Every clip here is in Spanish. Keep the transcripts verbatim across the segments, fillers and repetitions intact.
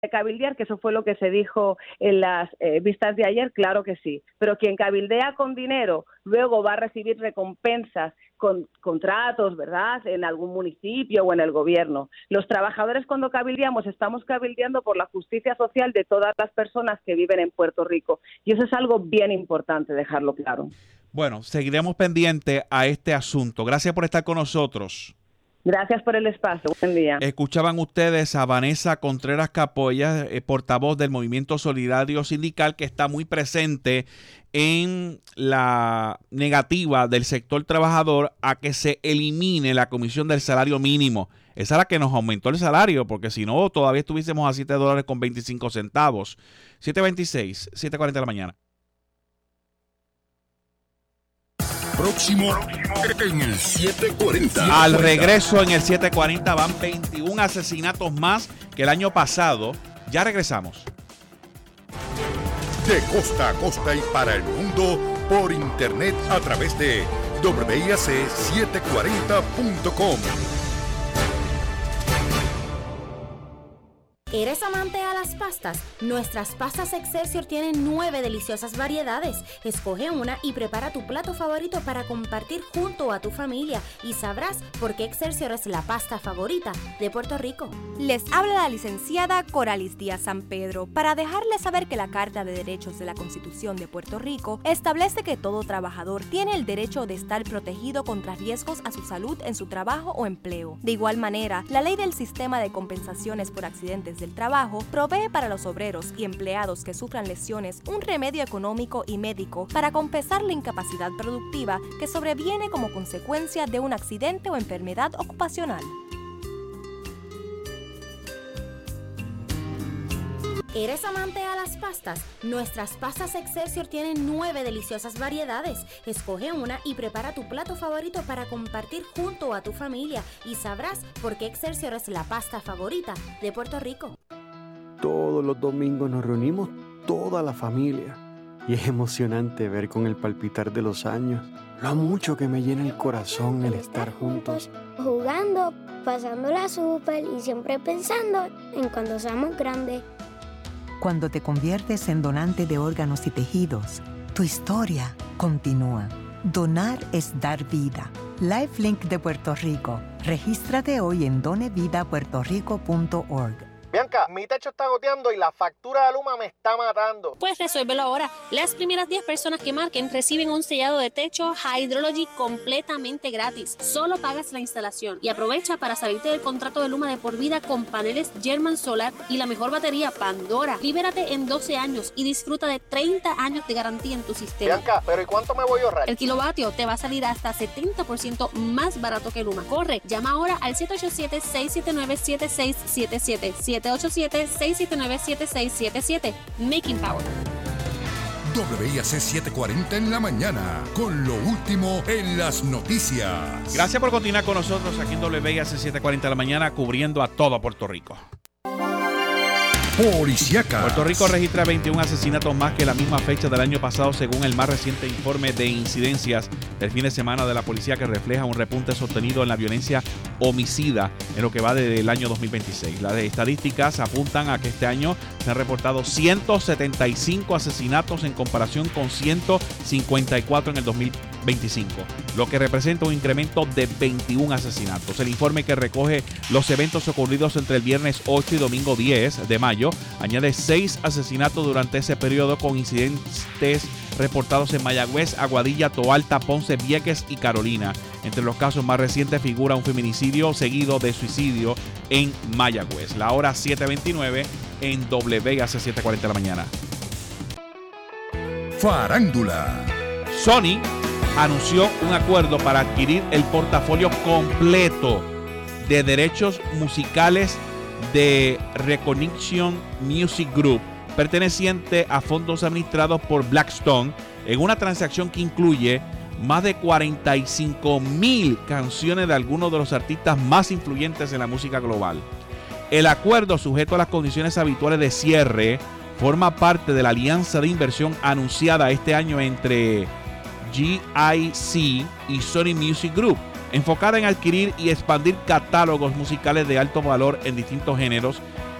cabildear, que eso fue lo que se dijo en las eh, vistas de ayer, claro que sí, pero quien cabildea con dinero luego va a recibir recompensas con contratos, ¿verdad?, en algún municipio o en el gobierno. Los trabajadores, cuando cabildeamos, estamos cabildeando por la justicia social de todas las personas que viven en Puerto Rico, y eso es algo bien importante dejarlo claro. Bueno, seguiremos pendientes a este asunto. Gracias por estar con nosotros. Gracias por el espacio. Buen día. Escuchaban ustedes a Vanessa Contreras Capoya, eh, portavoz del Movimiento Solidario Sindical, que está muy presente en la negativa del sector trabajador a que se elimine la comisión del salario mínimo. Esa es la que nos aumentó el salario, porque si no, todavía estuviésemos a siete dólares con veinticinco centavos. siete veintiséis, siete cuarenta de la mañana. Próximo en el siete cuarenta. Al regreso en el siete cuarenta van veintiún asesinatos más que el año pasado. Ya regresamos. De costa a costa y para el mundo por internet a través de doble i a ce setecientos cuarenta punto com. ¿Eres amante a las pastas? Nuestras pastas Excelsior tienen nueve deliciosas variedades. Escoge una y prepara tu plato favorito para compartir junto a tu familia y sabrás por qué Excelsior es la pasta favorita de Puerto Rico. Les habla la licenciada Coralis Díaz San Pedro para dejarles saber que la Carta de Derechos de la Constitución de Puerto Rico establece que todo trabajador tiene el derecho de estar protegido contra riesgos a su salud en su trabajo o empleo. De igual manera, la Ley del Sistema de Compensaciones por Accidentes del Trabajo provee para los obreros y empleados que sufran lesiones un remedio económico y médico para compensar la incapacidad productiva que sobreviene como consecuencia de un accidente o enfermedad ocupacional. ¿Eres amante a las pastas? Nuestras pastas Excelsior tienen nueve deliciosas variedades. Escoge una y prepara tu plato favorito para compartir junto a tu familia y sabrás por qué Excelsior es la pasta favorita de Puerto Rico. Todos los domingos nos reunimos toda la familia y es emocionante ver con el palpitar de los años lo mucho que me llena el corazón el estar juntos. Jugando, pasándola súper y siempre pensando en cuando seamos grandes. Cuando te conviertes en donante de órganos y tejidos, tu historia continúa. Donar es dar vida. LifeLink de Puerto Rico. Regístrate hoy en done vida puerto rico punto org. Bianca, mi techo está goteando y la factura de Luma me está matando. Pues resuélvelo ahora. Las primeras diez personas que marquen reciben un sellado de techo Hydrology completamente gratis. Solo pagas la instalación y aprovecha para salirte del contrato de Luma de por vida con paneles German Solar y la mejor batería Pandora. Libérate en doce años y disfruta de treinta años de garantía en tu sistema. Bianca, ¿pero y cuánto me voy a ahorrar? El kilovatio te va a salir hasta setenta por ciento más barato que Luma. Corre, llama ahora al siete ocho siete, seis siete nueve, siete seis siete siete. siete ocho siete, seis siete nueve, siete seis siete siete. Making Power. doble i a ce setecientos cuarenta en la mañana, con lo último en las noticias. Gracias por continuar con nosotros aquí en doble i a ce setecientos cuarenta en la mañana, cubriendo a todo Puerto Rico. Policíaca. Puerto Rico registra veintiún asesinatos más que la misma fecha del año pasado, según el más reciente informe de incidencias del fin de semana de la policía, que refleja un repunte sostenido en la violencia homicida en lo que va desde el año dos mil veintiséis. Las estadísticas apuntan a que este año se han reportado ciento setenta y cinco asesinatos en comparación con ciento cincuenta y cuatro en el dos mil veinticinco, lo que representa un incremento de veintiún asesinatos. El informe, que recoge los eventos ocurridos entre el viernes ocho y domingo diez de mayo, añade seis asesinatos durante ese periodo, con incidentes reportados en Mayagüez, Aguadilla, Toalta, Ponce, Vieques y Carolina. Entre los casos más recientes figura un feminicidio seguido de suicidio en Mayagüez. La hora siete veintinueve en doble i a ce setecientos cuarenta de la mañana. Farándula. Sony anunció un acuerdo para adquirir el portafolio completo de derechos musicales de Recognition Music Group, perteneciente a fondos administrados por Blackstone, en una transacción que incluye más de cuarenta y cinco mil canciones de algunos de los artistas más influyentes en la música global. El acuerdo, sujeto a las condiciones habituales de cierre, forma parte de la alianza de inversión anunciada este año entre G I C y Sony Music Group, enfocada en adquirir y expandir catálogos musicales de alto valor en distintos géneros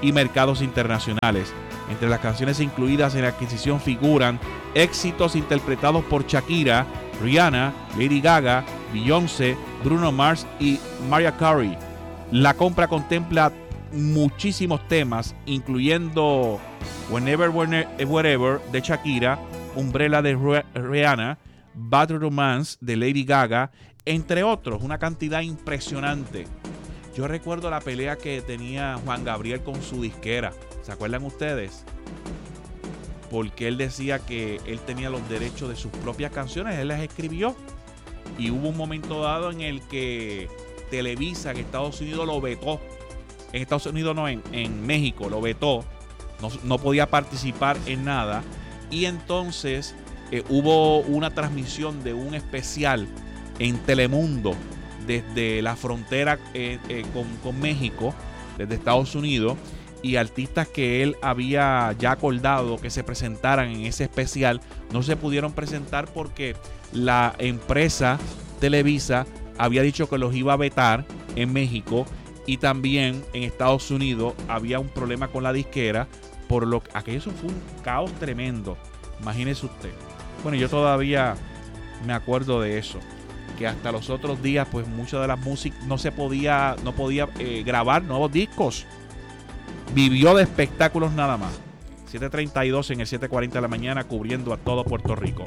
y mercados internacionales. Entre las canciones incluidas en la adquisición figuran éxitos interpretados por Shakira, Rihanna, Lady Gaga, Beyoncé, Bruno Mars y Mariah Carey. La compra contempla muchísimos temas, incluyendo Whenever, Wherever de Shakira, Umbrella de Rihanna, Bad Romance de Lady Gaga, entre otros. Una cantidad impresionante. Yo recuerdo la pelea que tenía Juan Gabriel con su disquera. ¿Se acuerdan ustedes? Porque él decía que él tenía los derechos de sus propias canciones, él las escribió. Y hubo un momento dado en el que Televisa en Estados Unidos lo vetó. En Estados Unidos no, en, en México lo vetó. No, no podía participar en nada. Y entonces eh, hubo una transmisión de un especial en Telemundo desde la frontera eh, eh, con, con México, desde Estados Unidos. Y artistas que él había ya acordado que se presentaran en ese especial no se pudieron presentar porque la empresa Televisa había dicho que los iba a vetar en México, y también en Estados Unidos había un problema con la disquera, por lo que aquello fue un caos tremendo. Imagínese usted. Bueno, yo todavía me acuerdo de eso, que hasta los otros días pues muchas de las músicas no se podía, no podía eh, grabar nuevos discos. Vivió de espectáculos nada más. siete treinta y dos en el siete cuarenta de la mañana, cubriendo a todo Puerto Rico.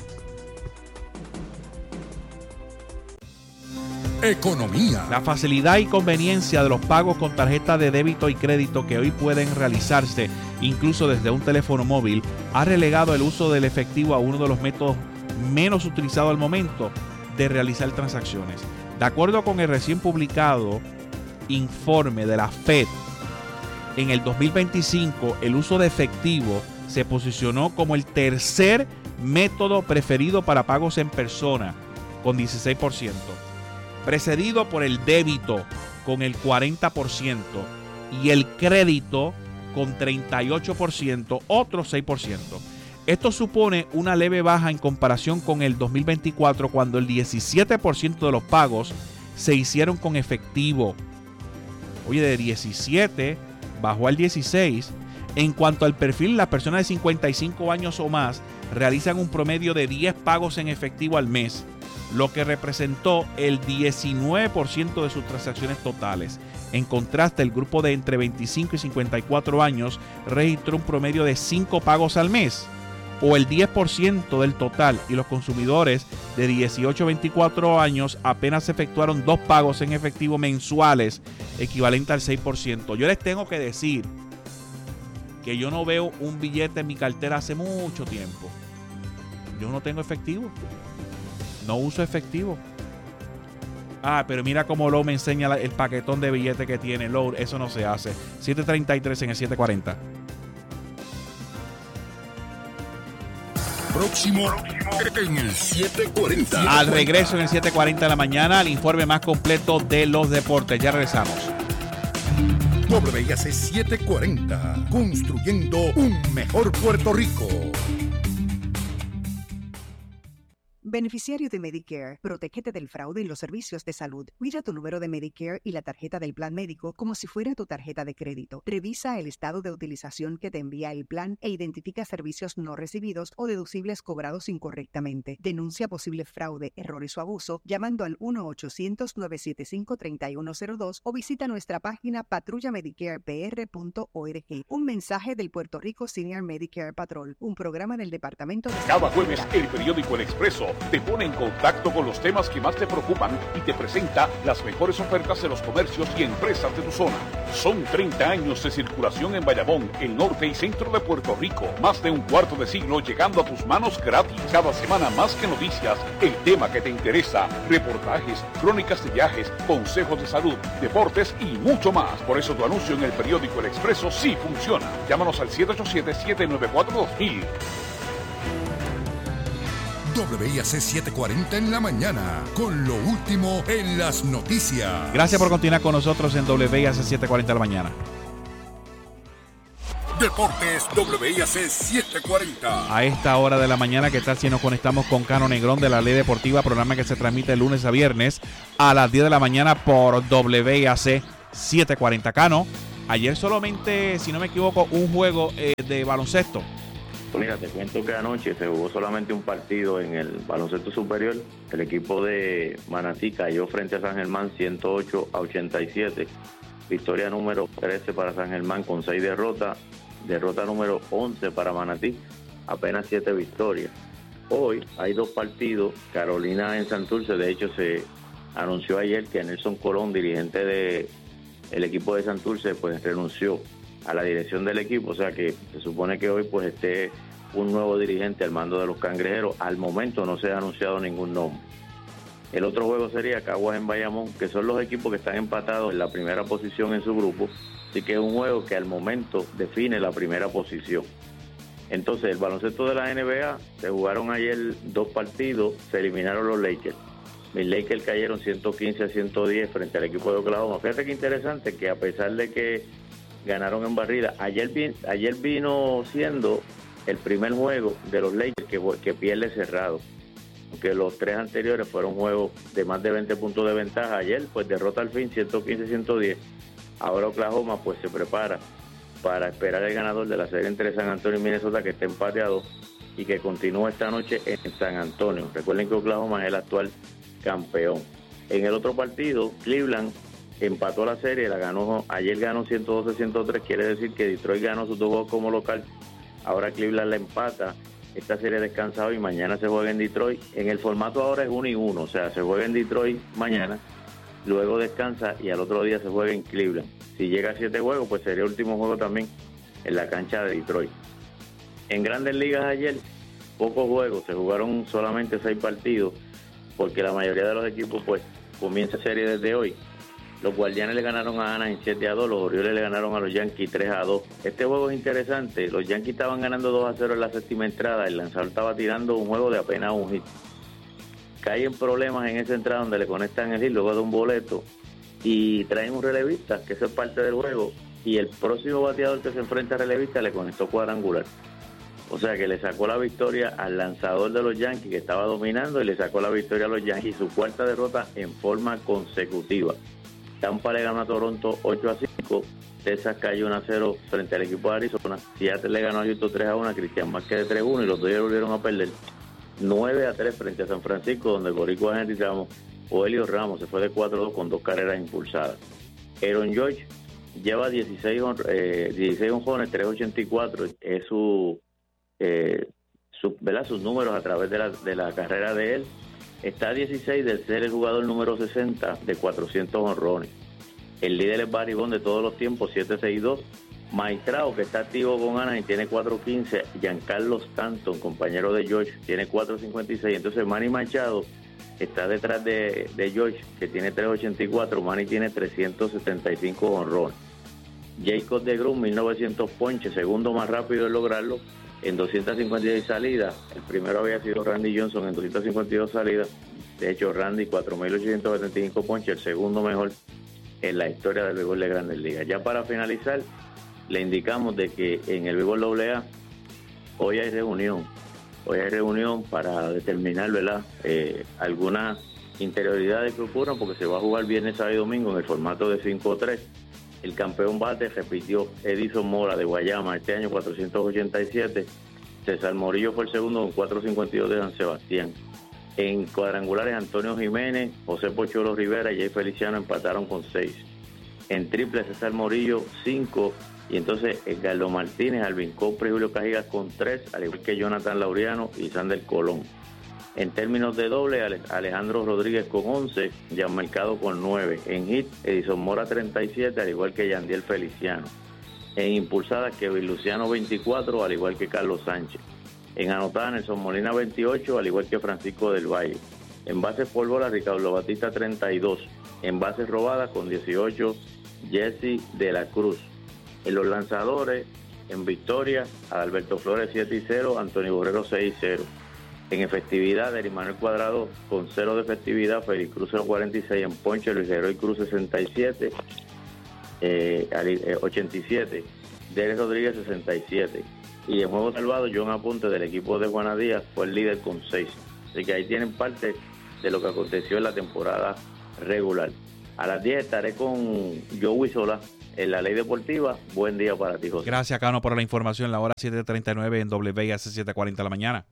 Economía. La facilidad y conveniencia de los pagos con tarjeta de débito y crédito que hoy pueden realizarse incluso desde un teléfono móvil ha relegado el uso del efectivo a uno de los métodos menos utilizados al momento de realizar transacciones. De acuerdo con el recién publicado informe de la Fed, en el dos mil veinticinco, el uso de efectivo se posicionó como el tercer método preferido para pagos en persona, con dieciséis por ciento, precedido por el débito, con el cuarenta por ciento, y el crédito, con treinta y ocho por ciento, otro seis por ciento. Esto supone una leve baja en comparación con el dos mil veinticuatro, cuando el diecisiete por ciento de los pagos se hicieron con efectivo. Oye, de diecisiete bajó al dieciséis. En cuanto al perfil, las personas de cincuenta y cinco años o más realizan un promedio de diez pagos en efectivo al mes, lo que representó el diecinueve por ciento de sus transacciones totales. En contraste, el grupo de entre veinticinco y cincuenta y cuatro años registró un promedio de cinco pagos al mes, o el diez por ciento del total, y los consumidores de dieciocho a veinticuatro años apenas efectuaron dos pagos en efectivo mensuales, equivalente al seis por ciento. Yo les tengo que decir que yo no veo un billete en mi cartera hace mucho tiempo. Yo no tengo efectivo. No uso efectivo. Ah, pero mira cómo Lowe me enseña el paquetón de billetes que tiene. Lowe, eso no se hace. siete treinta y tres en el siete cuarenta. Próximo en el siete cuarenta. Al regreso en el siete cuarenta de la mañana, el informe más completo de los deportes. Ya regresamos. W I A C siete cuarenta, construyendo un mejor Puerto Rico. Beneficiario de Medicare, protégete del fraude en los servicios de salud. Cuida tu número de Medicare y la tarjeta del plan médico como si fuera tu tarjeta de crédito. Revisa el estado de utilización que te envía el plan e identifica servicios no recibidos o deducibles cobrados incorrectamente. Denuncia posible fraude, errores o abuso llamando al uno ochocientos, nueve siete cinco, tres uno cero dos o visita nuestra página patrulla medicare p r punto org. Un mensaje del Puerto Rico Senior Medicare Patrol, un programa del Departamento de Cada jueves, el periódico El Expreso te pone en contacto con los temas que más te preocupan y te presenta las mejores ofertas de los comercios y empresas de tu zona. Son treinta años de circulación en Bayamón, el norte y centro de Puerto Rico. Más de un cuarto de siglo llegando a tus manos gratis. Cada semana más que noticias, el tema que te interesa, reportajes, crónicas de viajes, consejos de salud, deportes y mucho más. Por eso tu anuncio en el periódico El Expreso sí funciona. Llámanos al siete ocho siete, siete nueve cuatro, dos mil. W I A C siete cuarenta en la mañana, con lo último en las noticias. Gracias por continuar con nosotros en W I A C siete cuarenta en la mañana. Deportes W I A C siete cuarenta. A esta hora de la mañana, ¿qué tal si nos conectamos con Cano Negrón de la Ley Deportiva? Programa que se transmite de lunes a viernes a las diez de la mañana por W I A C siete cuarenta. Cano, Ayer solamente, si no me equivoco, un juego eh, de baloncesto. Pues mira, te cuento que anoche se jugó solamente un partido en el baloncesto superior. El equipo de Manatí cayó frente a San Germán ciento ocho a ochenta y siete. Victoria número trece para San Germán con seis derrotas. Derrota número once para Manatí, apenas siete victorias. Hoy hay dos partidos. Carolina en Santurce, de hecho se anunció ayer que Nelson Colón, dirigente de el equipo de Santurce, pues renunció a la dirección del equipo, o sea que se supone que hoy pues esté un nuevo dirigente al mando de los Cangrejeros. Al momento no se ha anunciado ningún nombre. El otro juego sería Caguas en Bayamón, que son los equipos que están empatados en la primera posición en su grupo, así que es un juego que al momento define la primera posición. Entonces, el baloncesto de la N B A, se jugaron ayer dos partidos, se eliminaron los Lakers. Mis Lakers cayeron ciento quince a ciento diez frente al equipo de Oklahoma. Fíjate que interesante que a pesar de que ganaron en barrida, ayer, vi, ayer vino siendo el primer juego de los Lakers que, que pierde cerrado. Aunque los tres anteriores fueron juegos de más de veinte puntos de ventaja. Ayer, pues derrota al fin, ciento quince a ciento diez. Ahora Oklahoma, pues se prepara para esperar el ganador de la serie entre San Antonio y Minnesota, que está empateado y que continúa esta noche en San Antonio. Recuerden que Oklahoma es el actual campeón. En el otro partido, Cleveland empató la serie, la ganó, ayer ganó ciento doce a ciento tres, quiere decir que Detroit ganó sus dos juegos como local. Ahora Cleveland la empata. Esta serie descansado y mañana se juega en Detroit. En el formato ahora es uno y uno, o sea, se juega en Detroit mañana, luego descansa y al otro día se juega en Cleveland. Si llega a siete juegos, pues sería el último juego también en la cancha de Detroit. En Grandes Ligas ayer, pocos juegos, se jugaron solamente seis partidos, porque la mayoría de los equipos pues comienza serie desde hoy. Los Guardianes le ganaron a Anaheim siete a dos, los Orioles le ganaron a los Yankees tres a dos. Este juego es interesante, los Yankees estaban ganando dos a cero en la séptima entrada, el lanzador estaba tirando un juego de apenas un hit. Caen problemas en esa entrada donde le conectan el hit luego de un boleto y traen un relevista, que eso es parte del juego, y el próximo bateador que se enfrenta a relevista le conectó cuadrangular. O sea que le sacó la victoria al lanzador de los Yankees, que estaba dominando, y le sacó la victoria a los Yankees, su cuarta derrota en forma consecutiva. Tampa le ganó a Toronto ocho a cinco, Texas cayó uno a cero frente al equipo de Arizona, Seattle le ganó a Houston tres a uno, a Cristian Márquez de tres a uno, y los Dodgers volvieron a perder nueve a tres frente a San Francisco, donde el boricua Henry Ramos o Elio Ramos se fue de cuatro a dos con dos carreras impulsadas. Aaron George lleva dieciséis, eh, dieciséis honrones, tres ochenta y cuatro, es su, eh, su, ¿verdad? sus números a través de la, de la carrera de él. Está a dieciséis de ser el jugador número sesenta de cuatrocientos honrones. El líder es Barry Bonds de todos los tiempos, siete sesenta y dos. Maestrao, que está activo con Anaheim, tiene cuatro quince. Giancarlo Stanton, compañero de George, tiene cuatro cincuenta y seis. Entonces Manny Machado está detrás de, de George, que tiene tres ochenta y cuatro. Manny tiene trescientos setenta y cinco honrones. Jacob deGrom, mil novecientos ponches, segundo más rápido en lograrlo, en doscientas cincuenta y seis salidas. El primero había sido Randy Johnson en doscientas cincuenta y dos salidas. De hecho, Randy, cuatro mil ochocientos setenta y cinco ponches, el segundo mejor en la historia del béisbol de Grandes Ligas. Ya para finalizar, le indicamos de que en el béisbol doble A hoy hay reunión. Hoy hay reunión para determinar, ¿verdad?, eh, algunas interioridades que ocurran, porque se va a jugar viernes, sábado y domingo en el formato de cinco tres. El campeón bate repitió Edison Mora de Guayama este año, cuatrocientos ochenta y siete. César Morillo fue el segundo con cuatrocientos cincuenta y dos de San Sebastián. En cuadrangulares, Antonio Jiménez, José Pocholo Rivera y Jay Feliciano empataron con seis. En triple, César Morillo, cinco. Y entonces Edgardo Martínez, Alvin Copre y Julio Cajigas con tres, al igual que Jonathan Laureano y Sander Colón. En términos de doble, Alejandro Rodríguez con once, Gianmercado con nueve. En hit, Edison Mora treinta y siete, al igual que Yandiel Feliciano. En impulsadas, Kevin Luciano veinticuatro, al igual que Carlos Sánchez. En anotadas, Nelson Molina veintiocho, al igual que Francisco del Valle. En bases por bola, Ricardo Batista treinta y dos. En bases robadas con dieciocho, Jesse de la Cruz. En los lanzadores, en victoria, Adalberto Flores siete y cero, Antonio Borrero seis y cero. En efectividad, Eri Manuel Cuadrado con cero de efectividad, Félix Cruz cuarenta y seis. En ponche, Luis Heroy Cruz sesenta y siete, eh, ochenta y siete. Derek Rodríguez sesenta y siete. Y en juego salvado, John Aponte del equipo de Juana Díaz fue el líder con seis. Así que ahí tienen parte de lo que aconteció en la temporada regular. A las diez estaré con Joey Solá en la ley deportiva. Buen día para ti, José. Gracias, Cano, por la información. La hora siete treinta y nueve en W I A C setecientos cuarenta de la mañana.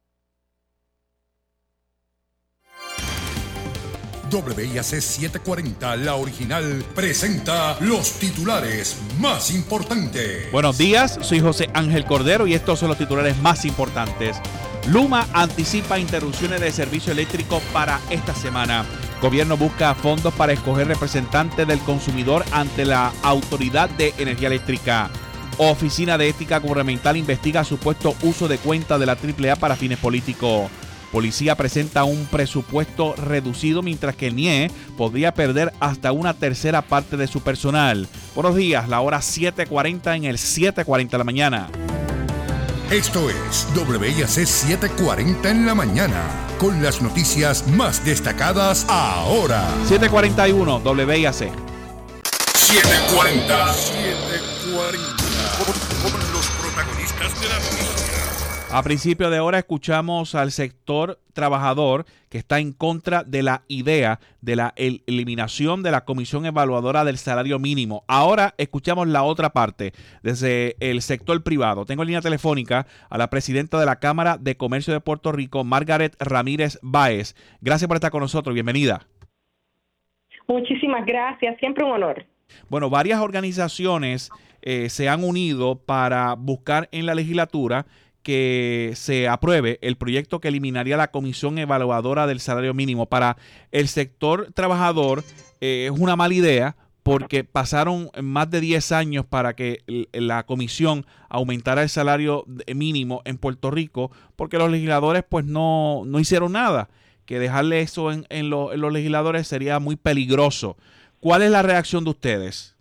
W I A C setecientos cuarenta, la original, presenta los titulares más importantes. Buenos días, soy José Ángel Cordero y estos son los titulares más importantes. Luma anticipa interrupciones de servicio eléctrico para esta semana. Gobierno busca fondos para escoger representante del consumidor ante la Autoridad de Energía Eléctrica. Oficina de Ética Gubernamental investiga supuesto uso de cuenta de la triple A para fines políticos. Policía presenta un presupuesto reducido mientras que el N I E podría perder hasta una tercera parte de su personal. Buenos días, la hora siete cuarenta en el siete cuarenta de la mañana. Esto es W I A C setecientos cuarenta en la mañana, con las noticias más destacadas ahora. siete cuarenta y uno, W I A C. setecientos cuarenta. setecientos cuarenta. Con, con los protagonistas de la noticia. A principio de hora escuchamos al sector trabajador que está en contra de la idea de la el, eliminación de la Comisión Evaluadora del Salario Mínimo. Ahora escuchamos la otra parte, desde el sector privado. Tengo en línea telefónica a la presidenta de la Cámara de Comercio de Puerto Rico, Margaret Ramírez Báez. Gracias por estar con nosotros. Bienvenida. Muchísimas gracias. Siempre un honor. Bueno, varias organizaciones eh, se han unido para buscar en la legislatura que se apruebe el proyecto que eliminaría la Comisión Evaluadora del Salario Mínimo. Para el sector trabajador eh, es una mala idea porque pasaron más de diez años para que la comisión aumentara el salario mínimo en Puerto Rico porque los legisladores pues no, no hicieron nada. Que dejarle eso en, en, lo, en los legisladores sería muy peligroso. ¿Cuál es la reacción de ustedes?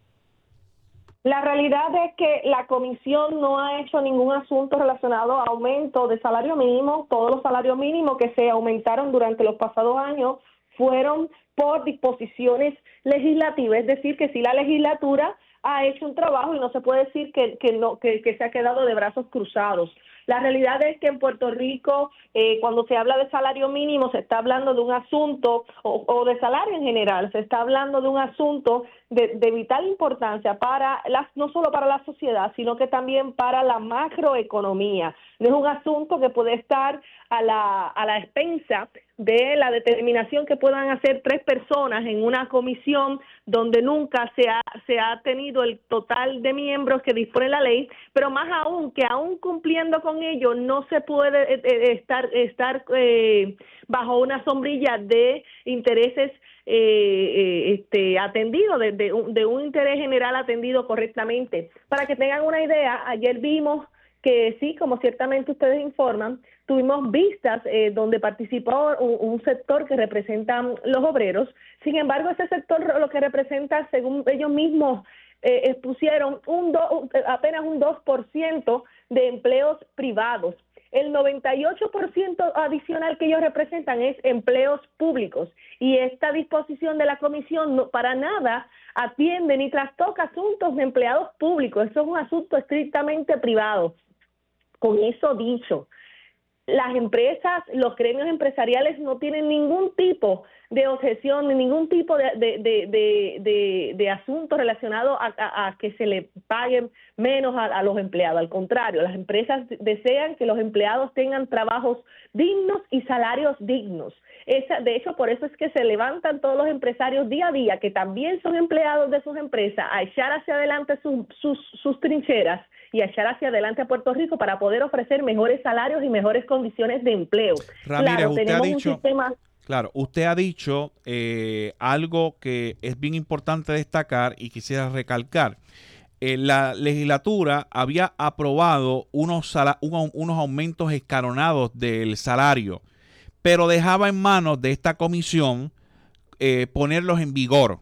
La realidad es que la comisión no ha hecho ningún asunto relacionado a aumento de salario mínimo. Todos los salarios mínimos que se aumentaron durante los pasados años fueron por disposiciones legislativas, es decir, que si la legislatura ha hecho un trabajo y no se puede decir que, que, no, que, que se ha quedado de brazos cruzados. La realidad es que en Puerto Rico, eh, cuando se habla de salario mínimo, se está hablando de un asunto, o, o de salario en general, se está hablando de un asunto de, de vital importancia para las, no solo para la sociedad, sino que también para la macroeconomía. No es un asunto que puede estar a la, a la expensa de la determinación que puedan hacer tres personas en una comisión donde nunca se ha, se ha tenido el total de miembros que dispone la ley, pero más aún que aún cumpliendo con ello no se puede eh, estar, estar eh, bajo una sombrilla de intereses eh, eh, este, atendidos, de, de, un, de un interés general atendido correctamente. Para que tengan una idea, ayer vimos que sí, como ciertamente ustedes informan, tuvimos vistas eh, donde participó un, un sector que representan los obreros. Sin embargo, ese sector lo que representa, según ellos mismos eh, expusieron, un do, apenas un dos por ciento de empleos privados. El noventa y ocho por ciento adicional que ellos representan es empleos públicos. Y esta disposición de la comisión no, para nada atiende ni trastoca asuntos de empleados públicos. Eso es un asunto estrictamente privado. Con eso dicho, las empresas, los gremios empresariales no tienen ningún tipo de objeción, ni ningún tipo de, de, de, de, de, de asunto relacionado a, a, a que se le paguen menos a, a los empleados. Al contrario, las empresas desean que los empleados tengan trabajos dignos y salarios dignos. Esa, de hecho, por eso es que se levantan todos los empresarios día a día, que también son empleados de sus empresas, a echar hacia adelante su, sus, sus trincheras y a echar hacia adelante a Puerto Rico para poder ofrecer mejores salarios y mejores condiciones de empleo. Ramírez, claro, usted tenemos ha dicho, un sistema... Claro, usted ha dicho eh, algo que es bien importante destacar y quisiera recalcar. Eh, la legislatura había aprobado unos, sal- unos, unos aumentos escalonados del salario, pero dejaba en manos de esta comisión eh, ponerlos en vigor.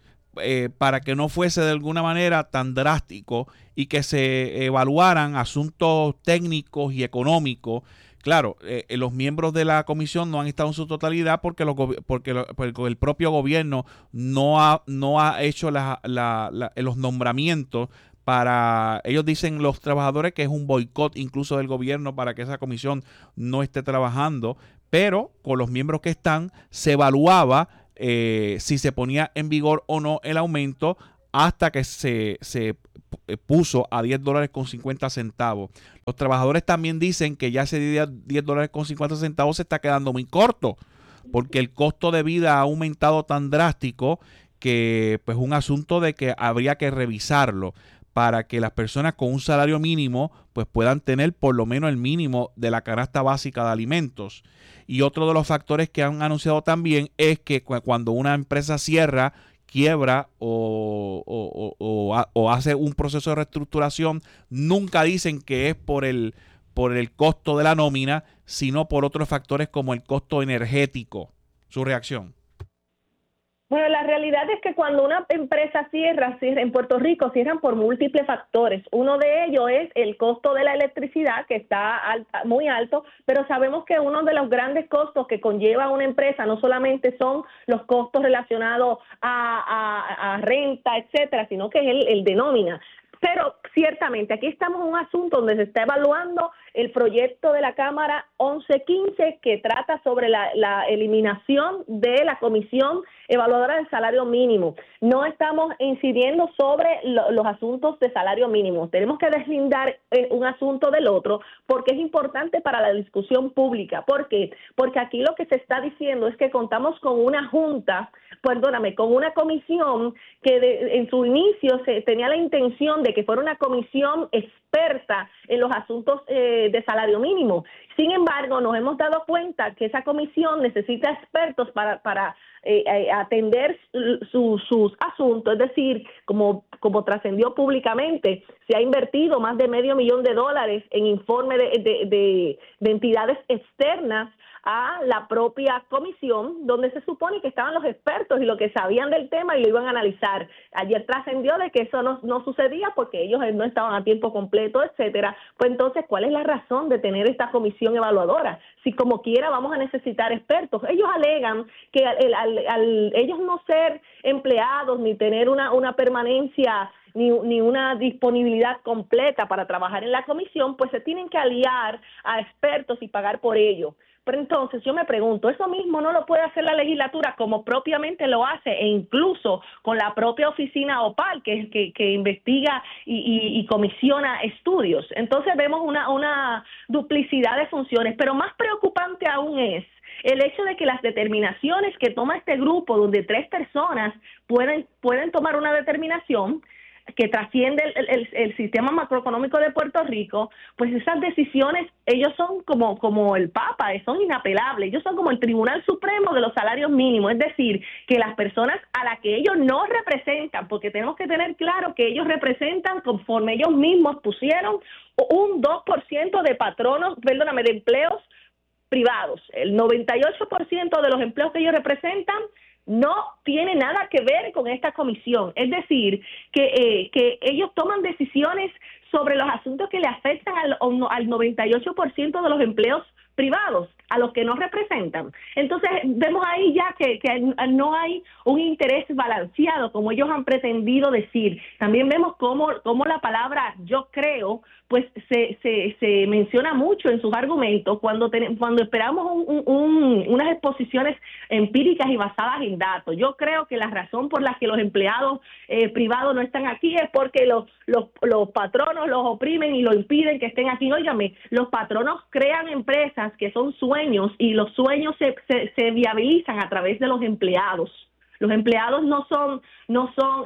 Eh, para que no fuese de alguna manera tan drástico y que se evaluaran asuntos técnicos y económicos. Claro, eh, los miembros de la comisión no han estado en su totalidad porque, los, porque, lo, porque el propio gobierno no ha, no ha hecho la, la, la, los nombramientos para, ellos dicen los trabajadores que es un boicot incluso del gobierno para que esa comisión no esté trabajando, pero con los miembros que están se evaluaba Eh, si se ponía en vigor o no el aumento hasta que se, se puso a diez dólares con cincuenta centavos. Los trabajadores también dicen que ya ese diez dólares con cincuenta centavos se está quedando muy corto, porque el costo de vida ha aumentado tan drástico que pues un asunto de que habría que revisarlo para que las personas con un salario mínimo pues puedan tener por lo menos el mínimo de la canasta básica de alimentos. Y otro de los factores que han anunciado también es que cu- cuando una empresa cierra, quiebra o, o, o, o, o hace un proceso de reestructuración, nunca dicen que es por el, por el costo de la nómina, sino por otros factores como el costo energético. Su reacción. Bueno, la realidad es que cuando una empresa cierra, cierra en Puerto Rico, cierran por múltiples factores. Uno de ellos es el costo de la electricidad, que está alta, muy alto, pero sabemos que uno de los grandes costos que conlleva una empresa no solamente son los costos relacionados a, a, a renta, etcétera, sino que es el, el de nómina. Pero ciertamente aquí estamos en un asunto donde se está evaluando el proyecto de la Cámara once quince que trata sobre la, la eliminación de la Comisión Evaluadora del Salario Mínimo. No estamos incidiendo sobre lo, los asuntos de salario mínimo. Tenemos que deslindar eh, un asunto del otro porque es importante para la discusión pública. ¿Por qué? Porque aquí lo que se está diciendo es que contamos con una junta, perdóname, con una comisión que de, en su inicio se tenía la intención de que fuera una comisión experta en los asuntos eh, de salario mínimo. Sin embargo, nos hemos dado cuenta que esa comisión necesita expertos para, para eh, eh, atender su, sus asuntos, es decir, como, como trascendió públicamente, se ha invertido más de medio millón de dólares en informe de, de, de, de entidades externas a la propia comisión, donde se supone que estaban los expertos y los que sabían del tema y lo iban a analizar. Ayer trascendió de que eso no, no sucedía porque ellos no estaban a tiempo completo, etcétera. Pues entonces, ¿cuál es la razón de tener esta comisión evaluadora? Si como quiera vamos a necesitar expertos. Ellos alegan que al, al, al ellos no ser empleados ni tener una, una permanencia Ni, ni una disponibilidad completa para trabajar en la comisión, pues se tienen que aliar a expertos y pagar por ello. Pero entonces yo me pregunto, ¿eso mismo no lo puede hacer la legislatura como propiamente lo hace e incluso con la propia oficina OPAL que, que, que investiga y, y, y comisiona estudios? Entonces vemos una, una duplicidad de funciones, pero más preocupante aún es el hecho de que las determinaciones que toma este grupo, donde tres personas pueden, pueden tomar una determinación que trasciende el, el, el sistema macroeconómico de Puerto Rico, pues esas decisiones, ellos son como, como el Papa, son inapelables, ellos son como el Tribunal Supremo de los salarios mínimos, es decir, que las personas a las que ellos no representan, porque tenemos que tener claro que ellos representan, conforme ellos mismos pusieron, un dos por ciento de patronos, perdóname, de empleos privados. El noventa y ocho por ciento de los empleos que ellos representan no tiene nada que ver con esta comisión. Es decir, que, eh, que ellos toman decisiones sobre los asuntos que le afectan al, al noventa y ocho por ciento de los empleos privados, a los que no representan. Entonces, vemos ahí ya que, que no hay un interés balanceado, como ellos han pretendido decir. También vemos cómo, cómo la palabra yo creo, pues se, se, se menciona mucho en sus argumentos cuando, ten, cuando esperamos un, un, unas exposiciones empíricas y basadas en datos. Yo creo que la razón por la que los empleados eh, privados no están aquí es porque los, los, los patronos los oprimen y lo impiden que estén aquí. Óigame, los patronos crean empresas que son sueños y los sueños se, se, se viabilizan a través de los empleados. Los empleados no son no son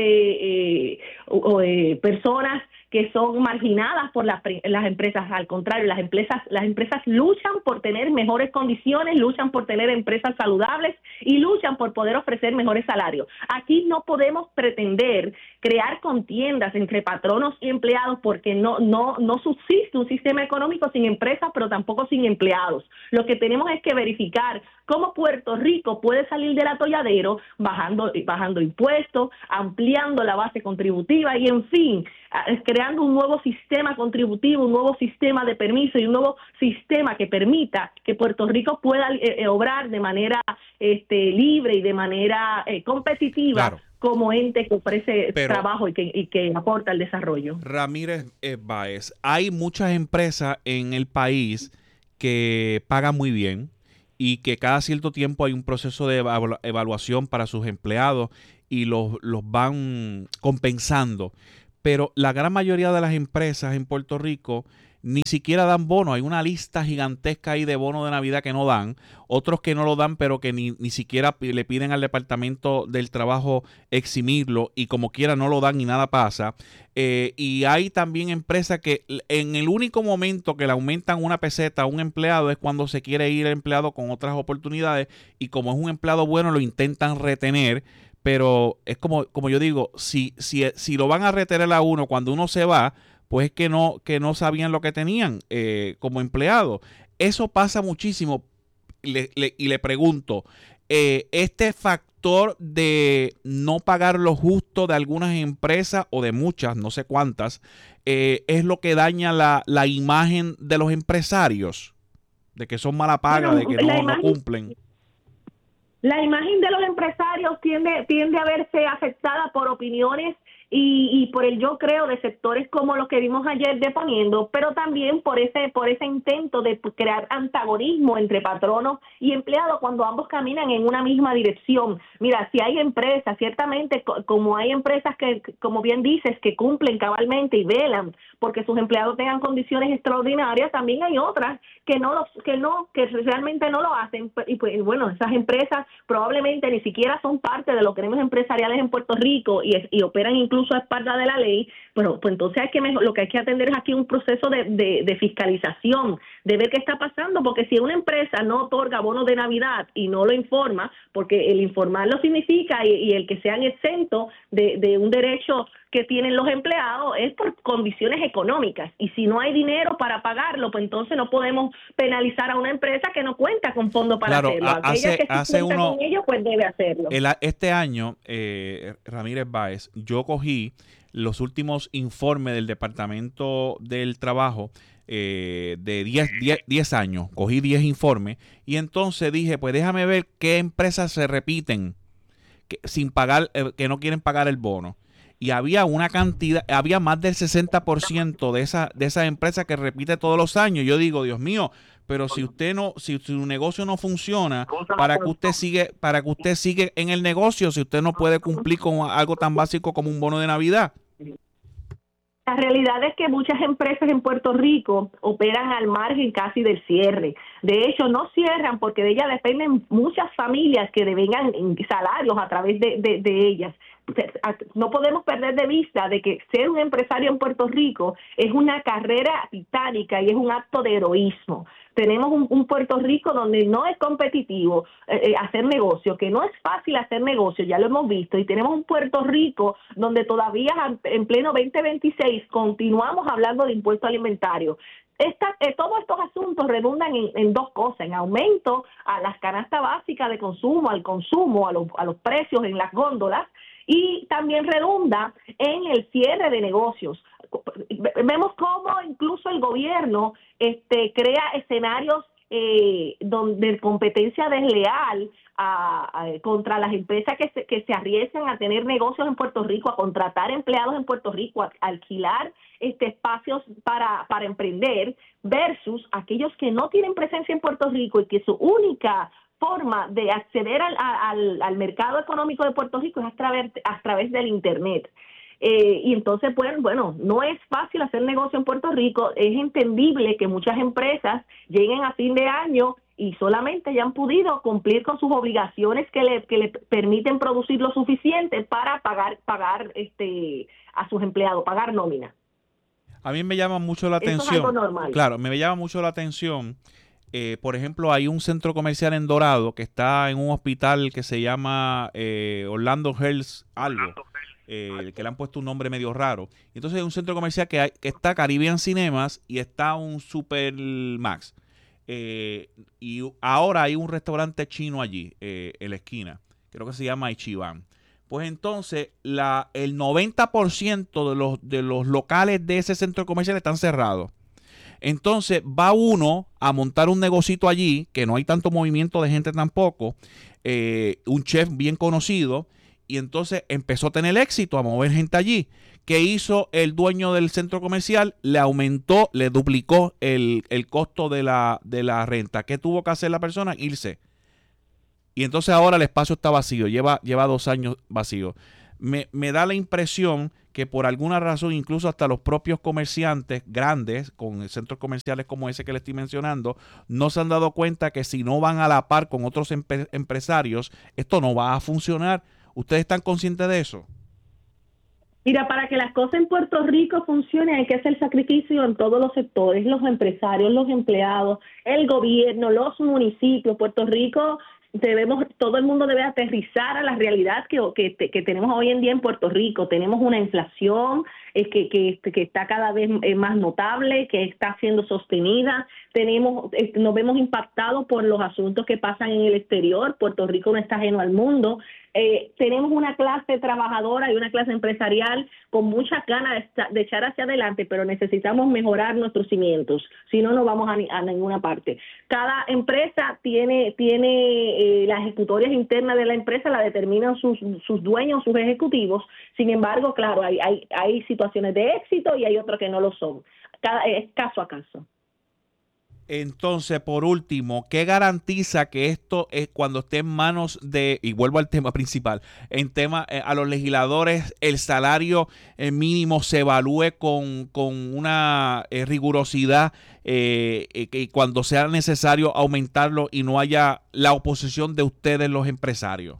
este eh, o, eh, personas que son marginadas por las, las empresas. Al contrario, las empresas las empresas luchan por tener mejores condiciones, luchan por tener empresas saludables y luchan por poder ofrecer mejores salarios. Aquí no podemos pretender crear contiendas entre patronos y empleados porque no no no subsiste un sistema económico sin empresas, pero tampoco sin empleados. Lo que tenemos es que verificar cómo Puerto Rico puede salir del atolladero bajando bajando impuestos, ampliando la base contributiva y, en fin, creando un nuevo sistema contributivo, un nuevo sistema de permiso y un nuevo sistema que permita que Puerto Rico pueda eh, obrar de manera este, libre y de manera eh, competitiva. Claro. Como ente que ofrece Pero, trabajo y que, y que aporta el desarrollo. Ramírez eh, Báez, hay muchas empresas en el país que pagan muy bien y que cada cierto tiempo hay un proceso de evalu- evaluación para sus empleados y los, los van compensando. Pero la gran mayoría de las empresas en Puerto Rico ni siquiera dan bono. Hay una lista gigantesca ahí de bonos de Navidad que no dan, otros que no lo dan, pero que ni, ni siquiera le piden al Departamento del Trabajo eximirlo y como quiera no lo dan y nada pasa. Eh, y hay también empresas que en el único momento que le aumentan una peseta a un empleado es cuando se quiere ir el empleado con otras oportunidades y como es un empleado bueno lo intentan retener. Pero es como, como yo digo, si, si, si lo van a retener a uno cuando uno se va, pues es que no, que no sabían lo que tenían eh, como empleado. Eso pasa muchísimo. Le, le, y le pregunto, eh, este factor de no pagar lo justo de algunas empresas o de muchas, no sé cuántas, eh, es lo que daña la, la imagen de los empresarios, de que son mala paga, bueno, de que no, imagen, no cumplen. La imagen de los empresarios tiende, tiende a verse afectada por opiniones Y, y por el yo creo de sectores como los que vimos ayer deponiendo, pero también por ese por ese intento de crear antagonismo entre patronos y empleados cuando ambos caminan en una misma dirección. Mira, si hay empresas, ciertamente como hay empresas que, como bien dices, que cumplen cabalmente y velan porque sus empleados tengan condiciones extraordinarias, también hay otras que no los, que no que realmente no lo hacen y pues bueno, esas empresas probablemente ni siquiera son parte de los gremios empresariales en Puerto Rico y, y operan incluso a espalda de la ley. Bueno, pues entonces hay que mejor, lo que hay que atender es aquí un proceso de, de, de fiscalización, de ver qué está pasando, porque si una empresa no otorga bonos de Navidad y no lo informa, porque el informarlo significa y, y el que sean exentos de, de un derecho que tienen los empleados es por condiciones económicas, y si no hay dinero para pagarlo, pues entonces no podemos penalizar a una empresa que no cuenta con fondos para claro, hacerlo. Aquella hace, que sí hace cuenta uno, con ellos, pues debe hacerlo. El, este año, eh, Ramírez Báez, yo cogí los últimos informes del Departamento del Trabajo eh, de diez años, cogí diez informes y entonces dije, pues déjame ver qué empresas se repiten que, sin pagar, eh, que no quieren pagar el bono. Y había una cantidad, había más del sesenta por ciento de esa de esas empresas que repite todos los años. Yo digo, Dios mío, pero si usted no, si su negocio no funciona, para que usted sigue, para que usted sigue en el negocio, si usted no puede cumplir con algo tan básico como un bono de Navidad. La realidad es que muchas empresas en Puerto Rico operan al margen casi del cierre. De hecho, no cierran porque de ellas dependen muchas familias que devengan salarios a través de, de, de ellas. No podemos perder de vista de que ser un empresario en Puerto Rico es una carrera titánica y es un acto de heroísmo. Tenemos un, un Puerto Rico donde no es competitivo eh, hacer negocio, que no es fácil hacer negocio, ya lo hemos visto, y tenemos un Puerto Rico donde todavía en pleno veinte veintiséis continuamos hablando de impuesto alimentario. Esta, eh, todos estos asuntos redundan en, en dos cosas, en aumento a las canastas básicas de consumo, al consumo, a los, a los precios en las góndolas, y también redunda en el cierre de negocios. Vemos cómo incluso el gobierno este, crea escenarios eh, donde competencia desleal a, a, contra las empresas que se, que se arriesgan a tener negocios en Puerto Rico, a contratar empleados en Puerto Rico, a, a alquilar este, espacios para, para emprender, versus aquellos que no tienen presencia en Puerto Rico y que su única forma de acceder al, al, al mercado económico de Puerto Rico es a través, a través del Internet. Eh, y entonces, pues, bueno, no es fácil hacer negocio en Puerto Rico. Es entendible que muchas empresas lleguen a fin de año y solamente hayan podido cumplir con sus obligaciones que le, que le permiten producir lo suficiente para pagar pagar este a sus empleados, pagar nómina. A mí me llama mucho la atención. Eso es algo normal. Claro, me llama mucho la atención. Eh, por ejemplo, hay un centro comercial en Dorado que está en un hospital que se llama eh, Orlando Health algo, eh, que le han puesto un nombre medio raro. Entonces hay un centro comercial que, hay, que está Caribbean Cinemas y está un Supermax. Eh, y ahora hay un restaurante chino allí, eh, en la esquina. Creo que se llama Ichiban. Pues entonces la, el noventa por ciento de los, de los locales de ese centro comercial están cerrados. Entonces va uno a montar un negocito allí, que no hay tanto movimiento de gente tampoco, eh, un chef bien conocido, y entonces empezó a tener éxito, a mover gente allí. ¿Qué hizo el dueño del centro comercial? Le aumentó, le duplicó el, el costo de la, de la renta. ¿Qué tuvo que hacer la persona? Irse. Y entonces ahora el espacio está vacío, lleva, lleva dos años vacío. Me, me da la impresión que por alguna razón, incluso hasta los propios comerciantes grandes, con centros comerciales como ese que le estoy mencionando, no se han dado cuenta que si no van a la par con otros empe- empresarios, esto no va a funcionar. ¿Ustedes están conscientes de eso? Mira, para que las cosas en Puerto Rico funcionen hay que hacer sacrificio en todos los sectores, los empresarios, los empleados, el gobierno, los municipios. Puerto Rico debemos, todo el mundo debe aterrizar a la realidad que, que, que tenemos hoy en día en Puerto Rico. Tenemos una inflación eh, que, que, que está cada vez más notable, que está siendo sostenida. Tenemos, eh, nos vemos impactados por los asuntos que pasan en el exterior. Puerto Rico no está ajeno al mundo. Eh, tenemos una clase trabajadora y una clase empresarial con muchas ganas de, de echar hacia adelante, pero necesitamos mejorar nuestros cimientos, si no, no vamos a, ni, a ninguna parte. Cada empresa tiene, tiene eh, las ejecutorias internas de la empresa, la determinan sus, sus dueños, sus ejecutivos. Sin embargo, claro, hay, hay, hay situaciones de éxito y hay otras que no lo son. Cada, es caso a caso. Entonces, por último, ¿qué garantiza que esto es cuando esté en manos de, y vuelvo al tema principal, en tema eh, a los legisladores, el salario eh, mínimo se evalúe con, con una eh, rigurosidad eh, eh, que cuando sea necesario aumentarlo y no haya la oposición de ustedes los empresarios?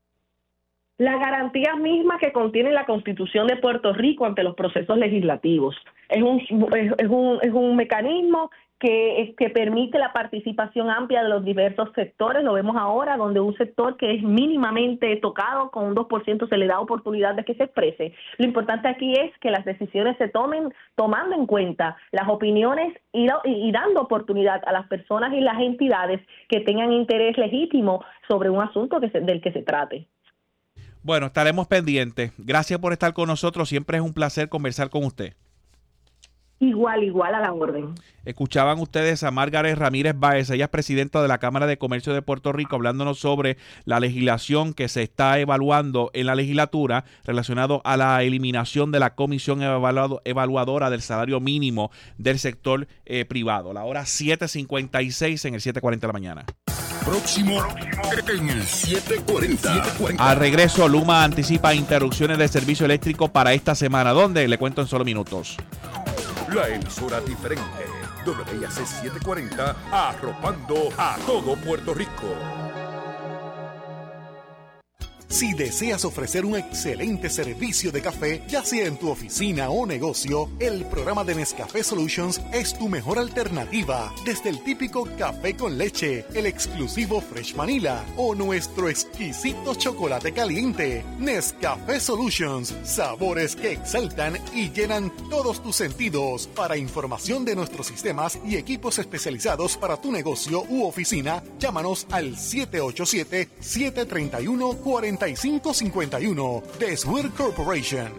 La garantía misma que contiene la Constitución de Puerto Rico ante los procesos legislativos. Es un, es, es un, es un mecanismo que, que permite la participación amplia de los diversos sectores. Lo vemos ahora, donde un sector que es mínimamente tocado con un dos por ciento se le da oportunidad de que se exprese. Lo importante aquí es que las decisiones se tomen tomando en cuenta las opiniones y, y, y dando oportunidad a las personas y las entidades que tengan interés legítimo sobre un asunto que se, del que se trate. Bueno, estaremos pendientes. Gracias por estar con nosotros. Siempre es un placer conversar con usted. Igual, igual a la orden. Escuchaban ustedes a Margaret Ramírez Báez, ella es presidenta de la Cámara de Comercio de Puerto Rico, hablándonos sobre la legislación que se está evaluando en la legislatura relacionado a la eliminación de la comisión evaluado, evaluadora del salario mínimo del sector eh, privado. La hora siete cincuenta y seis en el siete cuarenta de la mañana. Próximo en el siete cuarenta. Al regreso, Luma anticipa interrupciones de servicio eléctrico para esta semana. ¿Dónde? Le cuento en solo minutos. La emisora diferente, W I A C setecientos cuarenta, arropando a todo Puerto Rico. Si deseas ofrecer un excelente servicio de café, ya sea en tu oficina o negocio, el programa de Nescafé Solutions es tu mejor alternativa. Desde el típico café con leche, el exclusivo Fresh Vanilla o nuestro exquisito chocolate caliente. Nescafé Solutions, sabores que exaltan y llenan todos tus sentidos. Para información de nuestros sistemas y equipos especializados para tu negocio u oficina, llámanos al siete ocho siete, siete tres uno, cuatro cinco cinco uno de Swear Corporation.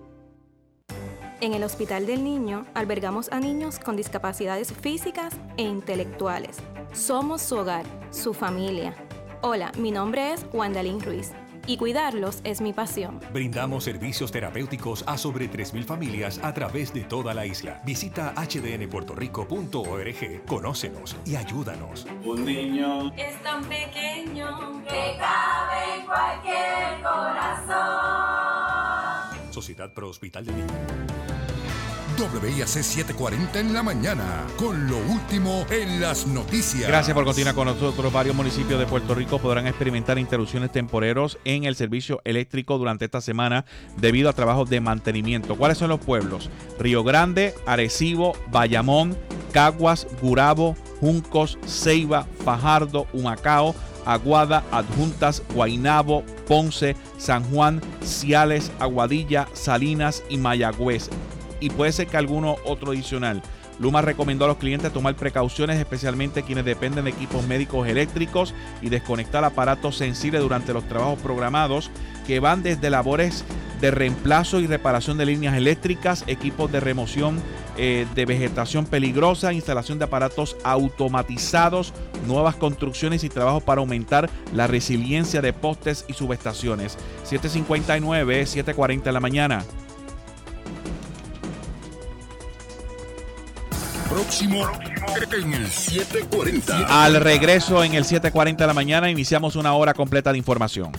En el Hospital del Niño albergamos a niños con discapacidades físicas e intelectuales. Somos su hogar, su familia. Hola, mi nombre es Wandalín Ruiz y cuidarlos es mi pasión. Brindamos servicios terapéuticos a sobre tres mil familias a través de toda la isla. Visita h d n puerto rico punto org, conócenos y ayúdanos. Un niño es tan pequeño que cabe en cualquier corazón. Sociedad Pro Hospital de Niños. W I A C setecientos cuarenta en la mañana, con lo último en las noticias. Gracias por continuar con nosotros. Varios municipios de Puerto Rico podrán experimentar interrupciones temporeros en el servicio eléctrico durante esta semana debido a trabajos de mantenimiento. ¿Cuáles son los pueblos? Río Grande, Arecibo, Bayamón, Caguas, Gurabo, Juncos, Ceiba, Fajardo, Humacao, Aguada, Adjuntas, Guaynabo, Ponce, San Juan, Ciales, Aguadilla, Salinas y Mayagüez. Y puede ser que alguno otro adicional. Luma recomendó a los clientes tomar precauciones, especialmente quienes dependen de equipos médicos eléctricos, y desconectar aparatos sensibles durante los trabajos programados, que van desde labores de reemplazo y reparación de líneas eléctricas, equipos de remoción eh, de vegetación peligrosa, instalación de aparatos automatizados, nuevas construcciones y trabajos para aumentar la resiliencia de postes y subestaciones. siete cincuenta y nueve, siete cuarenta de la mañana. Próximo en el siete cuarenta. Al regreso en el siete cuarenta de la mañana iniciamos una hora completa de información.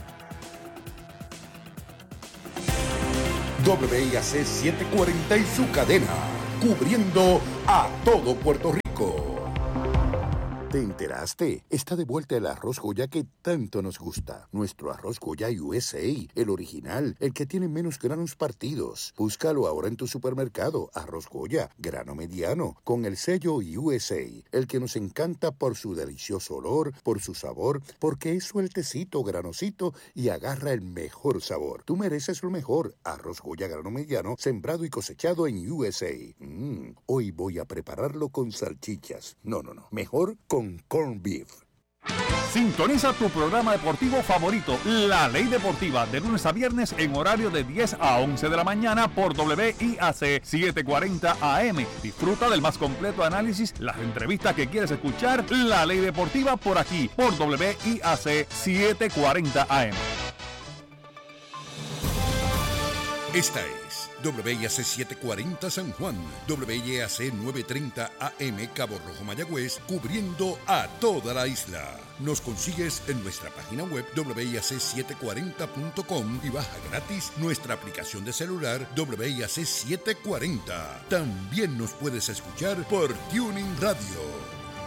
W I A C setecientos cuarenta y su cadena, cubriendo a todo Puerto Rico. ¿Te enteraste? Está de vuelta el arroz Goya que tanto nos gusta. Nuestro arroz Goya U S A, el original, el que tiene menos granos partidos. Búscalo ahora en tu supermercado. Arroz Goya, grano mediano, con el sello U S A, el que nos encanta por su delicioso olor, por su sabor, porque es sueltecito, granosito y agarra el mejor sabor. Tú mereces lo mejor. Arroz Goya, grano mediano, sembrado y cosechado en U S A. Mm, hoy voy a prepararlo con salchichas. No, no, no. Mejor con corned beef. Sintoniza tu programa deportivo favorito, La Ley Deportiva, de lunes a viernes en horario de diez a once de la mañana por W I A C setecientos cuarenta A M. Disfruta del más completo análisis, las entrevistas que quieres escuchar. La Ley Deportiva por aquí, por W I A C setecientos cuarenta A M. Esta es W I A C setecientos cuarenta San Juan, W I A C novecientos treinta A M Cabo Rojo Mayagüez, cubriendo a toda la isla. Nos consigues en nuestra página web W I A C setecientos cuarenta punto com y baja gratis nuestra aplicación de celular W I A C setecientos cuarenta. También nos puedes escuchar por Tuning Radio.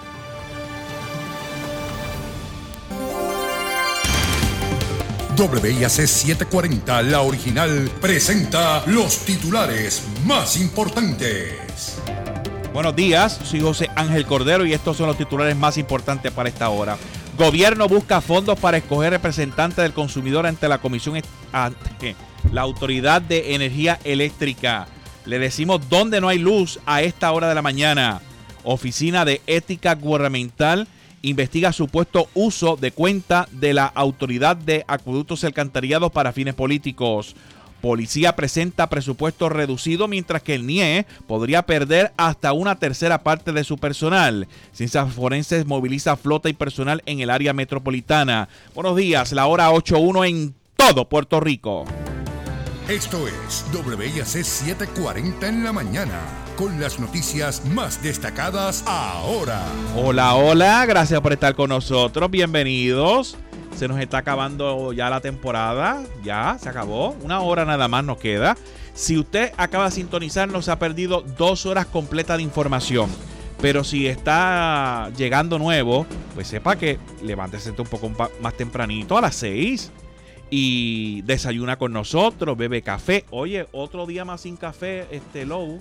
W I A C setecientos cuarenta, la original, presenta los titulares más importantes. Buenos días, soy José Ángel Cordero y estos son los titulares más importantes para esta hora. Gobierno busca fondos para escoger representante del consumidor ante la Comisión, ante la Autoridad de Energía Eléctrica. Le decimos dónde no hay luz a esta hora de la mañana. Oficina de Ética Gubernamental investiga supuesto uso de cuenta de la Autoridad de Acueductos y Alcantarillados para fines políticos. Policía presenta presupuesto reducido mientras que el N I E podría perder hasta una tercera parte de su personal. Ciencias Forenses moviliza flota y personal en el área metropolitana. Buenos días, la hora ocho uno en todo Puerto Rico. Esto es W I A C setecientos cuarenta en la mañana, con las noticias más destacadas ahora. Hola, hola, gracias por estar con nosotros, bienvenidos. Se nos está acabando ya la temporada, ya se acabó, una hora nada más nos queda. Si usted acaba de sintonizar, nos ha perdido dos horas completas de información. Pero si está llegando nuevo, pues sepa que levántese un poco más tempranito a las seis. Y desayuna con nosotros, bebe café. Oye, otro día más sin café, este Low.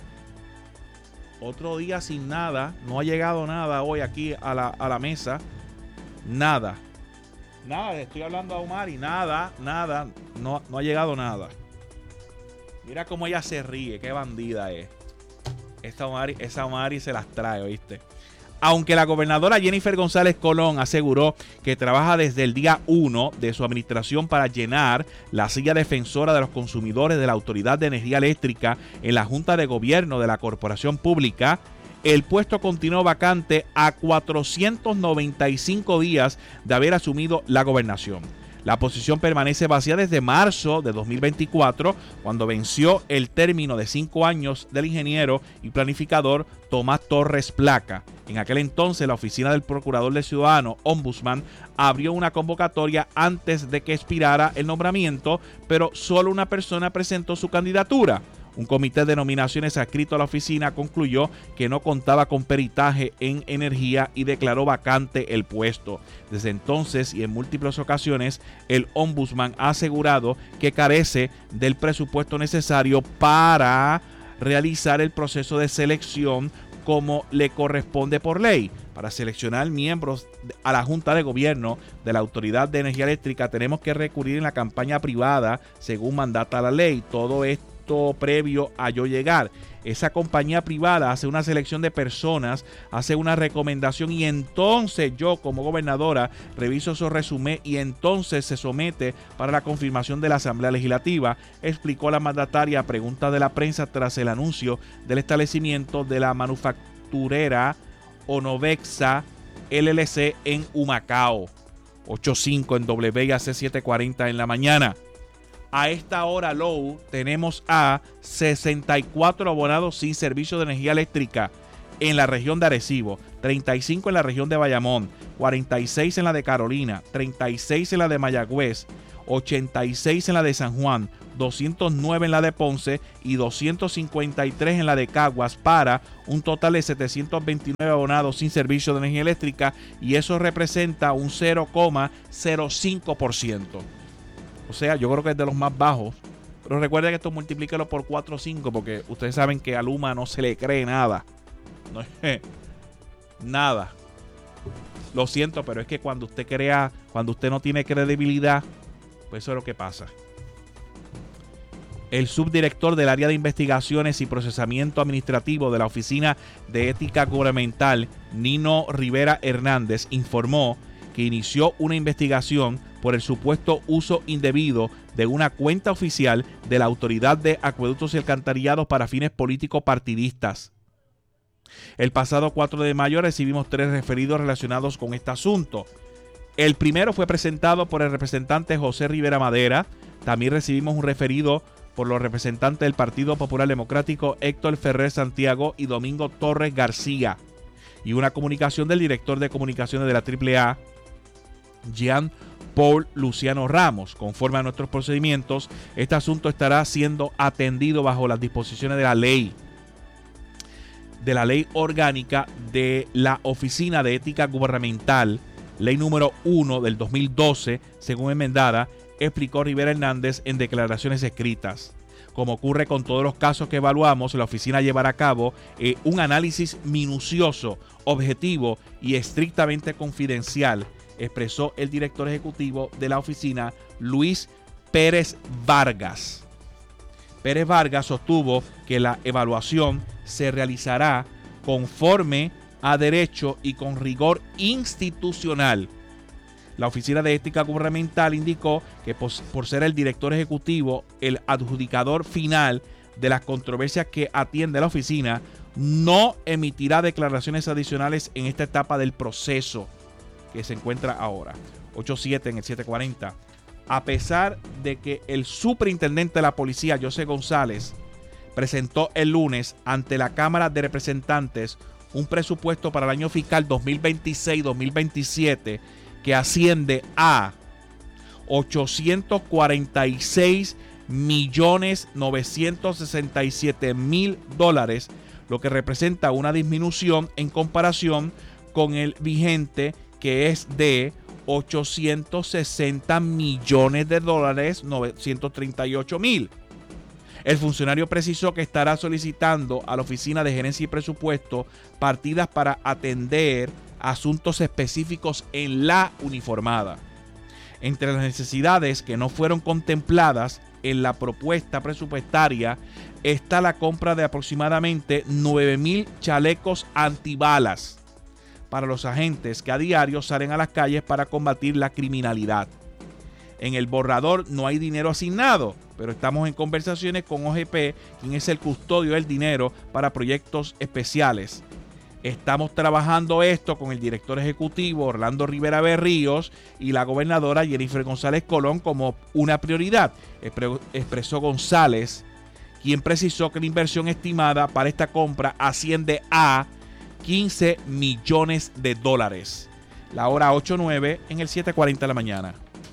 Otro día sin nada. No ha llegado nada hoy aquí a la, a la mesa. Nada. Nada, le estoy hablando a Omar y nada, nada. No, no ha llegado nada. Mira cómo ella se ríe, qué bandida es. Esta Omari, esa Omari se las trae, ¿oíste? Aunque la gobernadora Jennifer González Colón aseguró que trabaja desde el día uno de su administración para llenar la silla defensora de los consumidores de la Autoridad de Energía Eléctrica en la Junta de Gobierno de la Corporación Pública, el puesto continuó vacante a cuatrocientos noventa y cinco días de haber asumido la gobernación. La posición permanece vacía desde marzo de dos mil veinticuatro, cuando venció el término de cinco años del ingeniero y planificador Tomás Torres Placa. En aquel entonces, la oficina del Procurador del Ciudadano, Ombudsman, abrió una convocatoria antes de que expirara el nombramiento, pero solo una persona presentó su candidatura. Un comité de nominaciones adscrito a la oficina concluyó que no contaba con peritaje en energía y declaró vacante el puesto. Desde entonces y en múltiples ocasiones, el ombudsman ha asegurado que carece del presupuesto necesario para realizar el proceso de selección como le corresponde por ley. Para seleccionar miembros a la Junta de Gobierno de la Autoridad de Energía Eléctrica tenemos que recurrir en la campaña privada según mandata la ley. Todo esto justo previo a yo llegar. Esa compañía privada hace una selección de personas, hace una recomendación y entonces yo como gobernadora reviso esos resumés y entonces se somete para la confirmación de la Asamblea Legislativa, explicó la mandataria a pregunta de la prensa tras el anuncio del establecimiento de la manufacturera Onovexa L L C en Humacao. ocho cinco en W I A C siete cuarenta en la mañana. A esta hora, Low, tenemos a sesenta y cuatro abonados sin servicio de energía eléctrica en la región de Arecibo, treinta y cinco en la región de Bayamón, cuarenta y seis en la de Carolina, treinta y seis en la de Mayagüez, ochenta y seis en la de San Juan, doscientos nueve en la de Ponce y doscientos cincuenta y tres en la de Caguas, para un total de setecientos veintinueve abonados sin servicio de energía eléctrica, y eso representa un cero coma cero cinco por ciento. O sea, yo creo que es de los más bajos. Pero recuerden que esto multiplíquelo por cuatro o cinco, porque ustedes saben que a Luma no se le cree nada. No es nada. Lo siento, pero es que cuando usted crea, cuando usted no tiene credibilidad, pues eso es lo que pasa. El subdirector del área de investigaciones y procesamiento administrativo de la Oficina de Ética Gubernamental, Nino Rivera Hernández, informó que inició una investigación por el supuesto uso indebido de una cuenta oficial de la Autoridad de Acueductos y Alcantarillados para fines políticos partidistas. El pasado cuatro de mayo recibimos tres referidos relacionados con este asunto. El primero fue presentado por el representante José Rivera Madera. También recibimos un referido por los representantes del Partido Popular Democrático Héctor Ferrer Santiago y Domingo Torres García, y una comunicación del director de comunicaciones de la triple A, Jean Paul Luciano Ramos. Conforme a nuestros procedimientos, este asunto estará siendo atendido bajo las disposiciones de la ley, de la ley orgánica de la Oficina de Ética Gubernamental, ley número uno del dos mil doce, según enmendada, explicó Rivera Hernández en declaraciones escritas. Como ocurre con todos los casos que evaluamos, la oficina llevará a cabo eh, un análisis minucioso, objetivo y estrictamente confidencial, expresó el director ejecutivo de la oficina, Luis Pérez Vargas. Pérez Vargas sostuvo que la evaluación se realizará conforme a derecho y con rigor institucional. La Oficina de Ética Gubernamental indicó que por, por ser el director ejecutivo, el adjudicador final de las controversias que atiende la oficina, no emitirá declaraciones adicionales en esta etapa del proceso que se encuentra ahora. ocho siete en el siete cuarenta. A pesar de que el superintendente de la policía, José González, presentó el lunes ante la Cámara de Representantes un presupuesto para el año fiscal dos mil veintiséis dos mil veintisiete que asciende a ochocientos cuarenta y seis millones novecientos sesenta y siete mil dólares, lo que representa una disminución en comparación con el vigente, que es de ochocientos sesenta millones de dólares, novecientos treinta y ocho mil. El funcionario precisó que estará solicitando a la Oficina de Gerencia y Presupuesto partidas para atender asuntos específicos en la uniformada. Entre las necesidades que no fueron contempladas en la propuesta presupuestaria está la compra de aproximadamente nueve mil chalecos antibalas para los agentes que a diario salen a las calles para combatir la criminalidad. En el borrador no hay dinero asignado, pero estamos en conversaciones con O G P, quien es el custodio del dinero para proyectos especiales. Estamos trabajando esto con el director ejecutivo Orlando Rivera Berríos y la gobernadora Jennifer González Colón como una prioridad, expresó González, quien precisó que la inversión estimada para esta compra asciende a quince millones de dólares. La hora ocho nueve en el siete cuarenta de la mañana.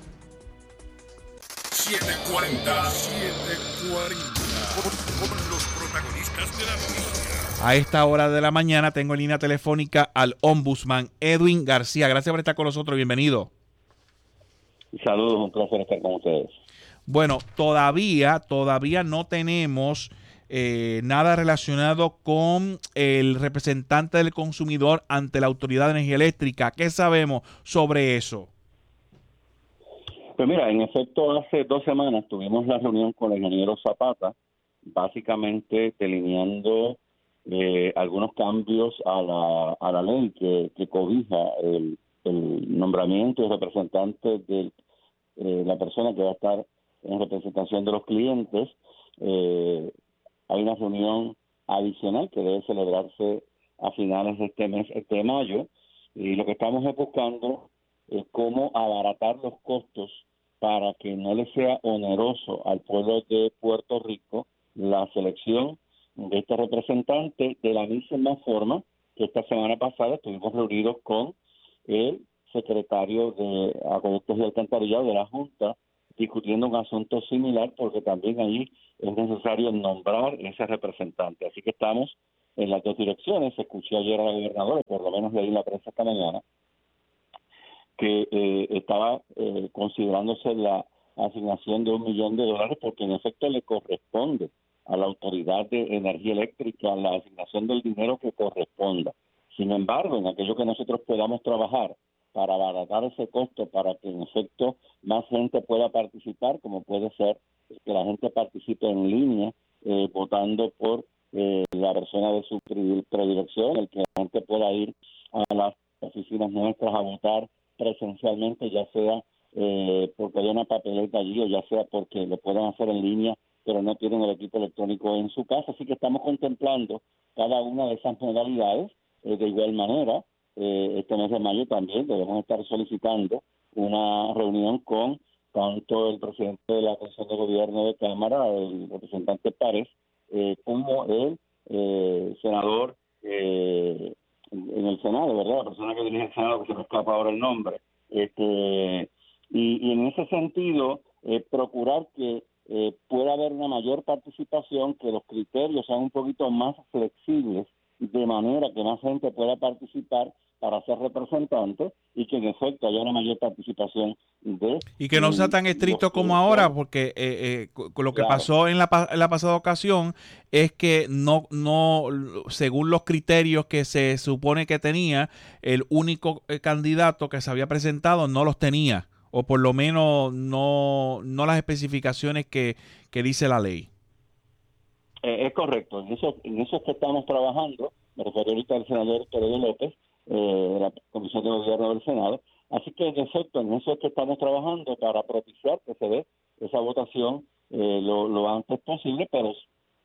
siete cuarenta, siete cuarenta, con, con los protagonistas de la noticia. A esta hora de la mañana tengo en línea telefónica al ombudsman Edwin García. Gracias por estar con nosotros. Bienvenido. Saludos, un placer estar con ustedes. Bueno, todavía, todavía no tenemos eh, nada relacionado con el representante del consumidor ante la Autoridad de Energía Eléctrica. ¿Qué sabemos sobre eso? Pues mira, en efecto, hace dos semanas tuvimos la reunión con el ingeniero Zapata básicamente delineando eh, algunos cambios a la, a la ley que, que cobija el, el nombramiento de representante de eh, la persona que va a estar en representación de los clientes. Eh, hay una reunión adicional que debe celebrarse a finales de este mes, este de mayo, y lo que estamos es buscando es cómo abaratar los costos para que no le sea oneroso al pueblo de Puerto Rico la selección de este representante, de la misma forma que esta semana pasada estuvimos reunidos con el secretario de Acueductos y Alcantarillado de la Junta discutiendo un asunto similar, porque también allí es necesario nombrar ese representante. Así que estamos en las dos direcciones. Escuché ayer a la gobernadora, por lo menos leí la prensa esta mañana, que eh, estaba eh, considerándose la asignación de un millón de dólares, porque en efecto le corresponde a la Autoridad de Energía Eléctrica la asignación del dinero que corresponda. Sin embargo, en aquello que nosotros podamos trabajar para abaratar ese costo, para que en efecto más gente pueda participar, como puede ser que la gente participe en línea, eh, votando por eh, la persona de su predilección, el que la gente pueda ir a las oficinas nuestras a votar presencialmente, ya sea eh, porque hay una papeleta allí o ya sea porque lo puedan hacer en línea, pero no tienen el equipo electrónico en su casa. Así que estamos contemplando cada una de esas modalidades. Eh, de igual manera, eh, este mes de mayo también debemos estar solicitando una reunión con tanto el presidente de la Comisión de Gobierno de Cámara, el representante Párez, eh, como el eh, senador eh, en el Senado, ¿verdad? La persona que dirige el Senado, que se me escapa ahora el nombre. Este, y, y en ese sentido, eh, procurar que eh, pueda haber una mayor participación, que los criterios sean un poquito más flexibles, de manera que más gente pueda participar para ser representante y que en efecto haya una mayor participación de... Y que no sea tan estricto como ahora, porque eh, eh, con lo que claro. pasó en la, en la pasada ocasión es que no, no, según los criterios que se supone que tenía, el único candidato que se había presentado no los tenía, o por lo menos no, no las especificaciones que, que dice la ley. Eh, es correcto, en eso, en eso es que estamos trabajando. Me refiero ahorita al senador Toledo López, eh, de la Comisión de Gobierno del Senado. Así que, en efecto, en eso es que estamos trabajando para propiciar que se dé esa votación eh, lo, lo antes posible, pero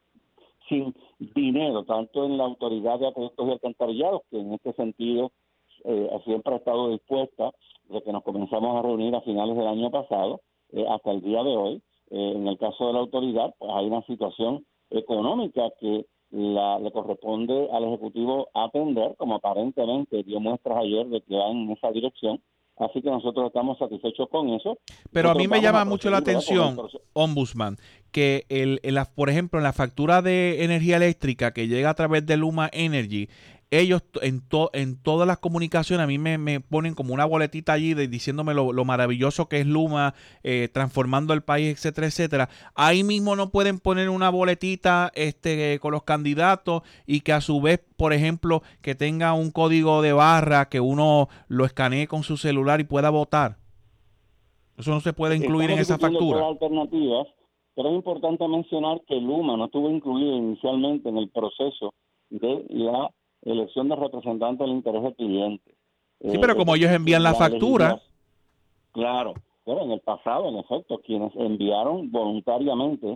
sin dinero, tanto en la Autoridad de Acueductos y Alcantarillados, que en este sentido eh, siempre ha estado dispuesta, desde que nos comenzamos a reunir a finales del año pasado, eh, hasta el día de hoy. Eh, en el caso de la autoridad, pues hay una situación económica que la, le corresponde al Ejecutivo atender, como aparentemente dio muestras ayer de que va en esa dirección. Así que nosotros estamos satisfechos con eso. Pero nosotros a mí me llama mucho la atención, el Ombudsman, que el, el, por ejemplo, en la factura de energía eléctrica que llega a través de Luma Energy, ellos en, to, en todas las comunicaciones a mí me, me ponen como una boletita allí de, diciéndome lo, lo maravilloso que es Luma, eh, transformando el país, etcétera, etcétera. Ahí mismo no pueden poner una boletita este, con los candidatos y que a su vez, por ejemplo, que tenga un código de barra que uno lo escanee con su celular y pueda votar. Eso no se puede incluir en esa factura. Alternativas, pero es importante mencionar que Luma no estuvo incluido inicialmente en el proceso de la elección de representantes del interés del cliente. Sí, eh, pero como ellos envían la, la factura. Claro, pero en el pasado, en efecto, quienes enviaron voluntariamente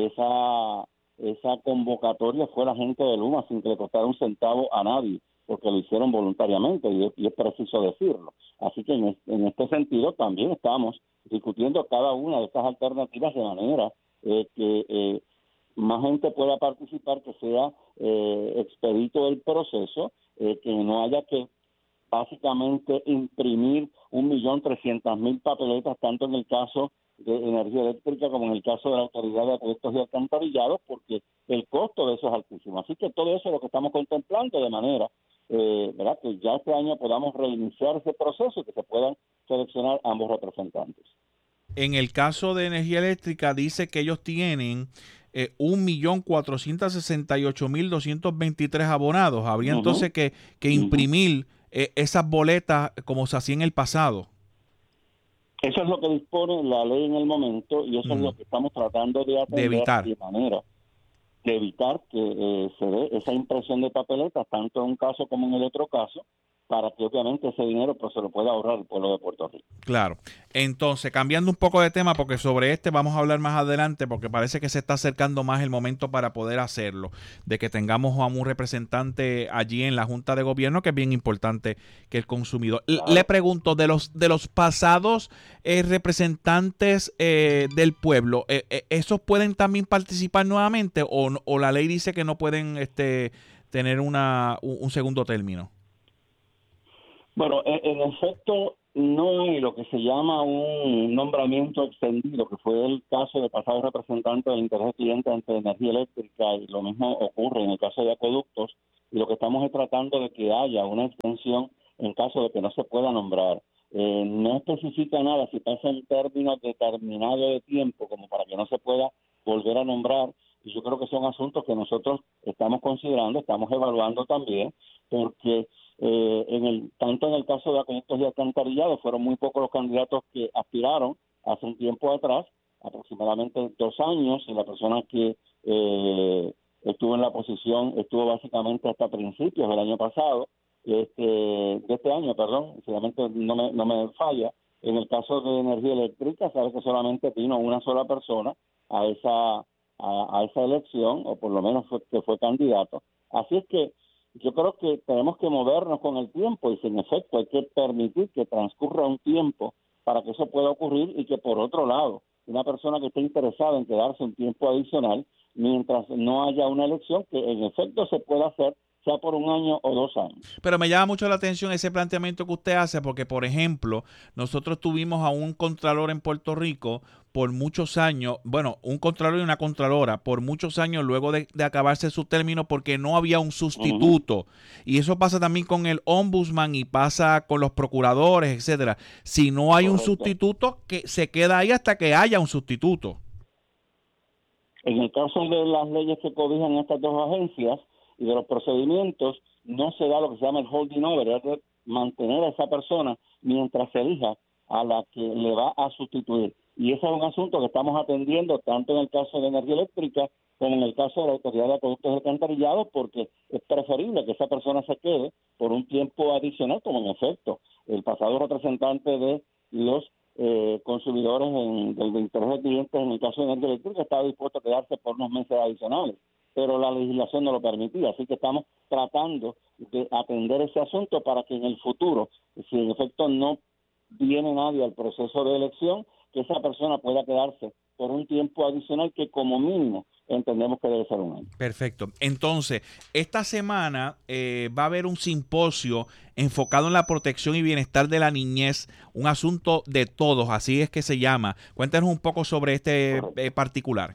esa esa convocatoria fue la gente de Luma, sin que le costara un centavo a nadie, porque lo hicieron voluntariamente, y es, y es preciso decirlo. Así que en, es, en este sentido también estamos discutiendo cada una de estas alternativas de manera eh, que eh, más gente pueda participar, que sea eh, expedito el proceso, eh, que no haya que básicamente imprimir un millón trescientas mil papeletas, tanto en el caso de energía eléctrica como en el caso de la Autoridad de Acueductos y Alcantarillados, porque el costo de eso es altísimo. Así que todo eso es lo que estamos contemplando, de manera eh, ¿verdad? que ya este año podamos reiniciar ese proceso y que se puedan seleccionar ambos representantes. En el caso de energía eléctrica dice que ellos tienen eh, un millón cuatrocientos sesenta y ocho mil doscientos veintitrés abonados. Habría uh-huh. entonces que, que imprimir uh-huh. eh, esas boletas como se hacía en el pasado. Eso es lo que dispone la ley en el momento y eso uh-huh. es lo que estamos tratando de atender de evitar. de manera de evitar que eh, se dé esa impresión de papeletas, tanto en un caso como en el otro caso, para que obviamente ese dinero pues se lo pueda ahorrar el pueblo de Puerto Rico. Claro. Entonces, cambiando un poco de tema, porque sobre este vamos a hablar más adelante, porque parece que se está acercando más el momento para poder hacerlo, de que tengamos a un representante allí en la Junta de Gobierno, que es bien importante que el consumidor. Claro. Le pregunto, de los de los pasados eh, representantes eh, del pueblo, eh, eh, ¿esos pueden también participar nuevamente o, o la ley dice que no pueden este tener una un, un segundo término? Bueno, en, en efecto, no hay lo que se llama un nombramiento extendido, que fue el caso de pasado representante del interés cliente ante energía eléctrica, y lo mismo ocurre en el caso de acueductos, y lo que estamos es tratando de que haya una extensión en caso de que no se pueda nombrar. Eh, no especifica nada si pasa en términos determinados de tiempo, como para que no se pueda volver a nombrar, y yo creo que son asuntos que nosotros estamos considerando, estamos evaluando también, porque Eh, en el tanto en el caso de acueductos y alcantarillados fueron muy pocos los candidatos que aspiraron hace un tiempo atrás, aproximadamente dos años, y la persona que eh, estuvo en la posición estuvo básicamente hasta principios del año pasado, este, de este año, perdón, seguramente no me, no me falla. En el caso de energía eléctrica, sabe que solamente vino una sola persona a esa a, a esa elección, o por lo menos fue, que fue candidato. Así es que yo creo que tenemos que movernos con el tiempo y, si en efecto, hay que permitir que transcurra un tiempo para que eso pueda ocurrir, y que, por otro lado, una persona que esté interesada en quedarse un tiempo adicional mientras no haya una elección, que en efecto se pueda hacer, sea por un año o dos años. Pero me llama mucho la atención ese planteamiento que usted hace, porque, por ejemplo, nosotros tuvimos a un contralor en Puerto Rico por muchos años, bueno, un contralor y una contralora, por muchos años luego de, de acabarse su término, porque no había un sustituto. Uh-huh. Y eso pasa también con el ombudsman y pasa con los procuradores, etcétera. Si no hay Correcto. un sustituto, que se queda ahí hasta que haya un sustituto. En el caso de las leyes que cobijan estas dos agencias y de los procedimientos, no se da lo que se llama el holding over, es de mantener a esa persona mientras se elija a la que le va a sustituir. Y ese es un asunto que estamos atendiendo tanto en el caso de energía eléctrica como en el caso de la Autoridad de Acueductos y Alcantarillados, porque es preferible que esa persona se quede por un tiempo adicional, como en efecto el pasado representante de los eh, consumidores en, del interés de clientes en el caso de energía eléctrica estaba dispuesto a quedarse por unos meses adicionales, pero la legislación no lo permitía. Así que estamos tratando de atender ese asunto para que en el futuro, si en efecto no viene nadie al proceso de elección, que esa persona pueda quedarse por un tiempo adicional que como mínimo entendemos que debe ser un año. Perfecto. Entonces, esta semana eh, va a haber un simposio enfocado en la protección y bienestar de la niñez, un asunto de todos, así es que se llama. Cuéntanos un poco sobre este eh, particular.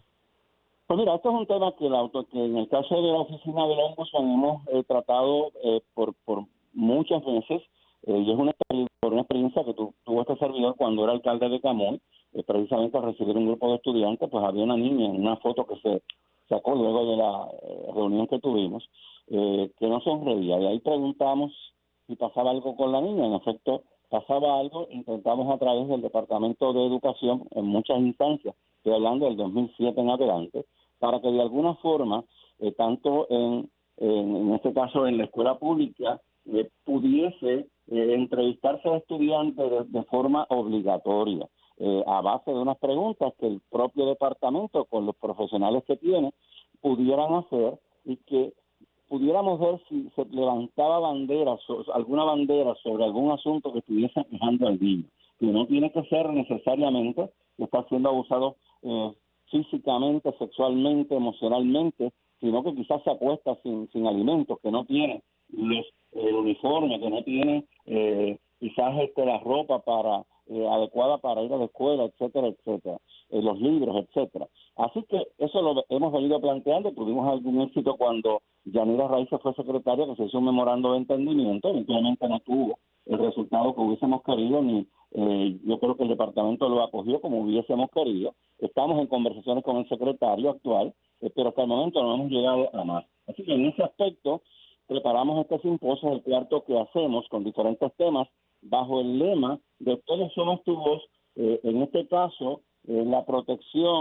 Pues mira, esto es un tema que, la, que en el caso de la oficina del Ombudsman hemos eh, tratado eh, por, por muchas veces, eh, y es una, por una experiencia que tu, tuvo este servidor cuando era alcalde de Camoy, eh, precisamente al recibir un grupo de estudiantes, pues había una niña en una foto que se sacó luego de la eh, reunión que tuvimos, eh, que no sonreía, y ahí preguntamos si pasaba algo con la niña. En efecto, pasaba algo. Intentamos a través del Departamento de Educación en muchas instancias, estoy hablando del dos mil siete en adelante, para que de alguna forma, eh, tanto en, en, en este caso en la escuela pública, eh, pudiese eh, entrevistarse a estudiantes de, de forma obligatoria, eh, a base de unas preguntas que el propio departamento, con los profesionales que tiene, pudieran hacer, y que pudiéramos ver si se levantaba bandera, so, alguna bandera sobre algún asunto que estuviese quejando al niño, que no tiene que ser necesariamente que está siendo abusado eh, físicamente, sexualmente, emocionalmente, sino que quizás se acuesta sin, sin alimentos, que no tiene los, el uniforme, que no tiene eh, quizás este, la ropa para eh, adecuada para ir a la escuela, etcétera, etcétera, eh, los libros, etcétera. Así que eso lo hemos venido planteando. Tuvimos algún éxito cuando Yanira Raíces fue secretaria, que se hizo un memorando de entendimiento. Eventualmente no tuvo el resultado que hubiésemos querido, ni eh, yo creo que el departamento lo acogió como hubiésemos querido. Estamos en conversaciones con el secretario actual, eh, pero hasta el momento no hemos llegado a más. Así que en ese aspecto preparamos este simposio, el cuarto que hacemos, con diferentes temas, bajo el lema de Todos somos tu voz, eh, en este caso, eh, la protección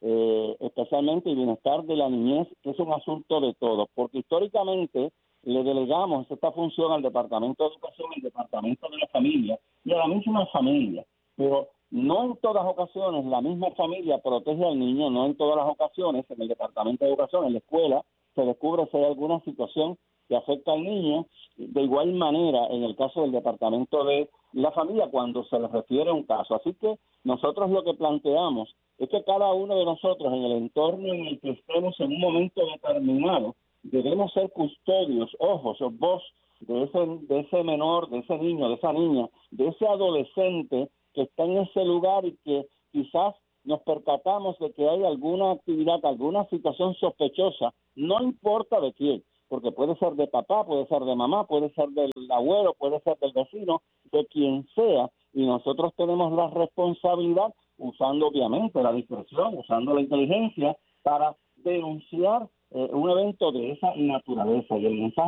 eh, especialmente el bienestar de la niñez, que es un asunto de todos, porque históricamente le delegamos esta función al Departamento de Educación, al Departamento de la Familia y a la misma familia, pero no en todas ocasiones la misma familia protege al niño, no en todas las ocasiones en el Departamento de Educación, en la escuela, se descubre si hay alguna situación que afecta al niño. De igual manera, en el caso del Departamento de la Familia, cuando se le refiere a un caso. Así que nosotros lo que planteamos es que cada uno de nosotros, en el entorno en el que estemos en un momento determinado, debemos ser custodios, ojos o voz de ese, de ese menor, de ese niño, de esa niña, de ese adolescente que está en ese lugar y que quizás nos percatamos de que hay alguna actividad, alguna situación sospechosa, no importa de quién, porque puede ser de papá, puede ser de mamá, puede ser del abuelo, puede ser del vecino, de quien sea, y nosotros tenemos la responsabilidad, usando obviamente la discreción, usando la inteligencia, para denunciar eh, un evento de esa naturaleza. Y el mensaje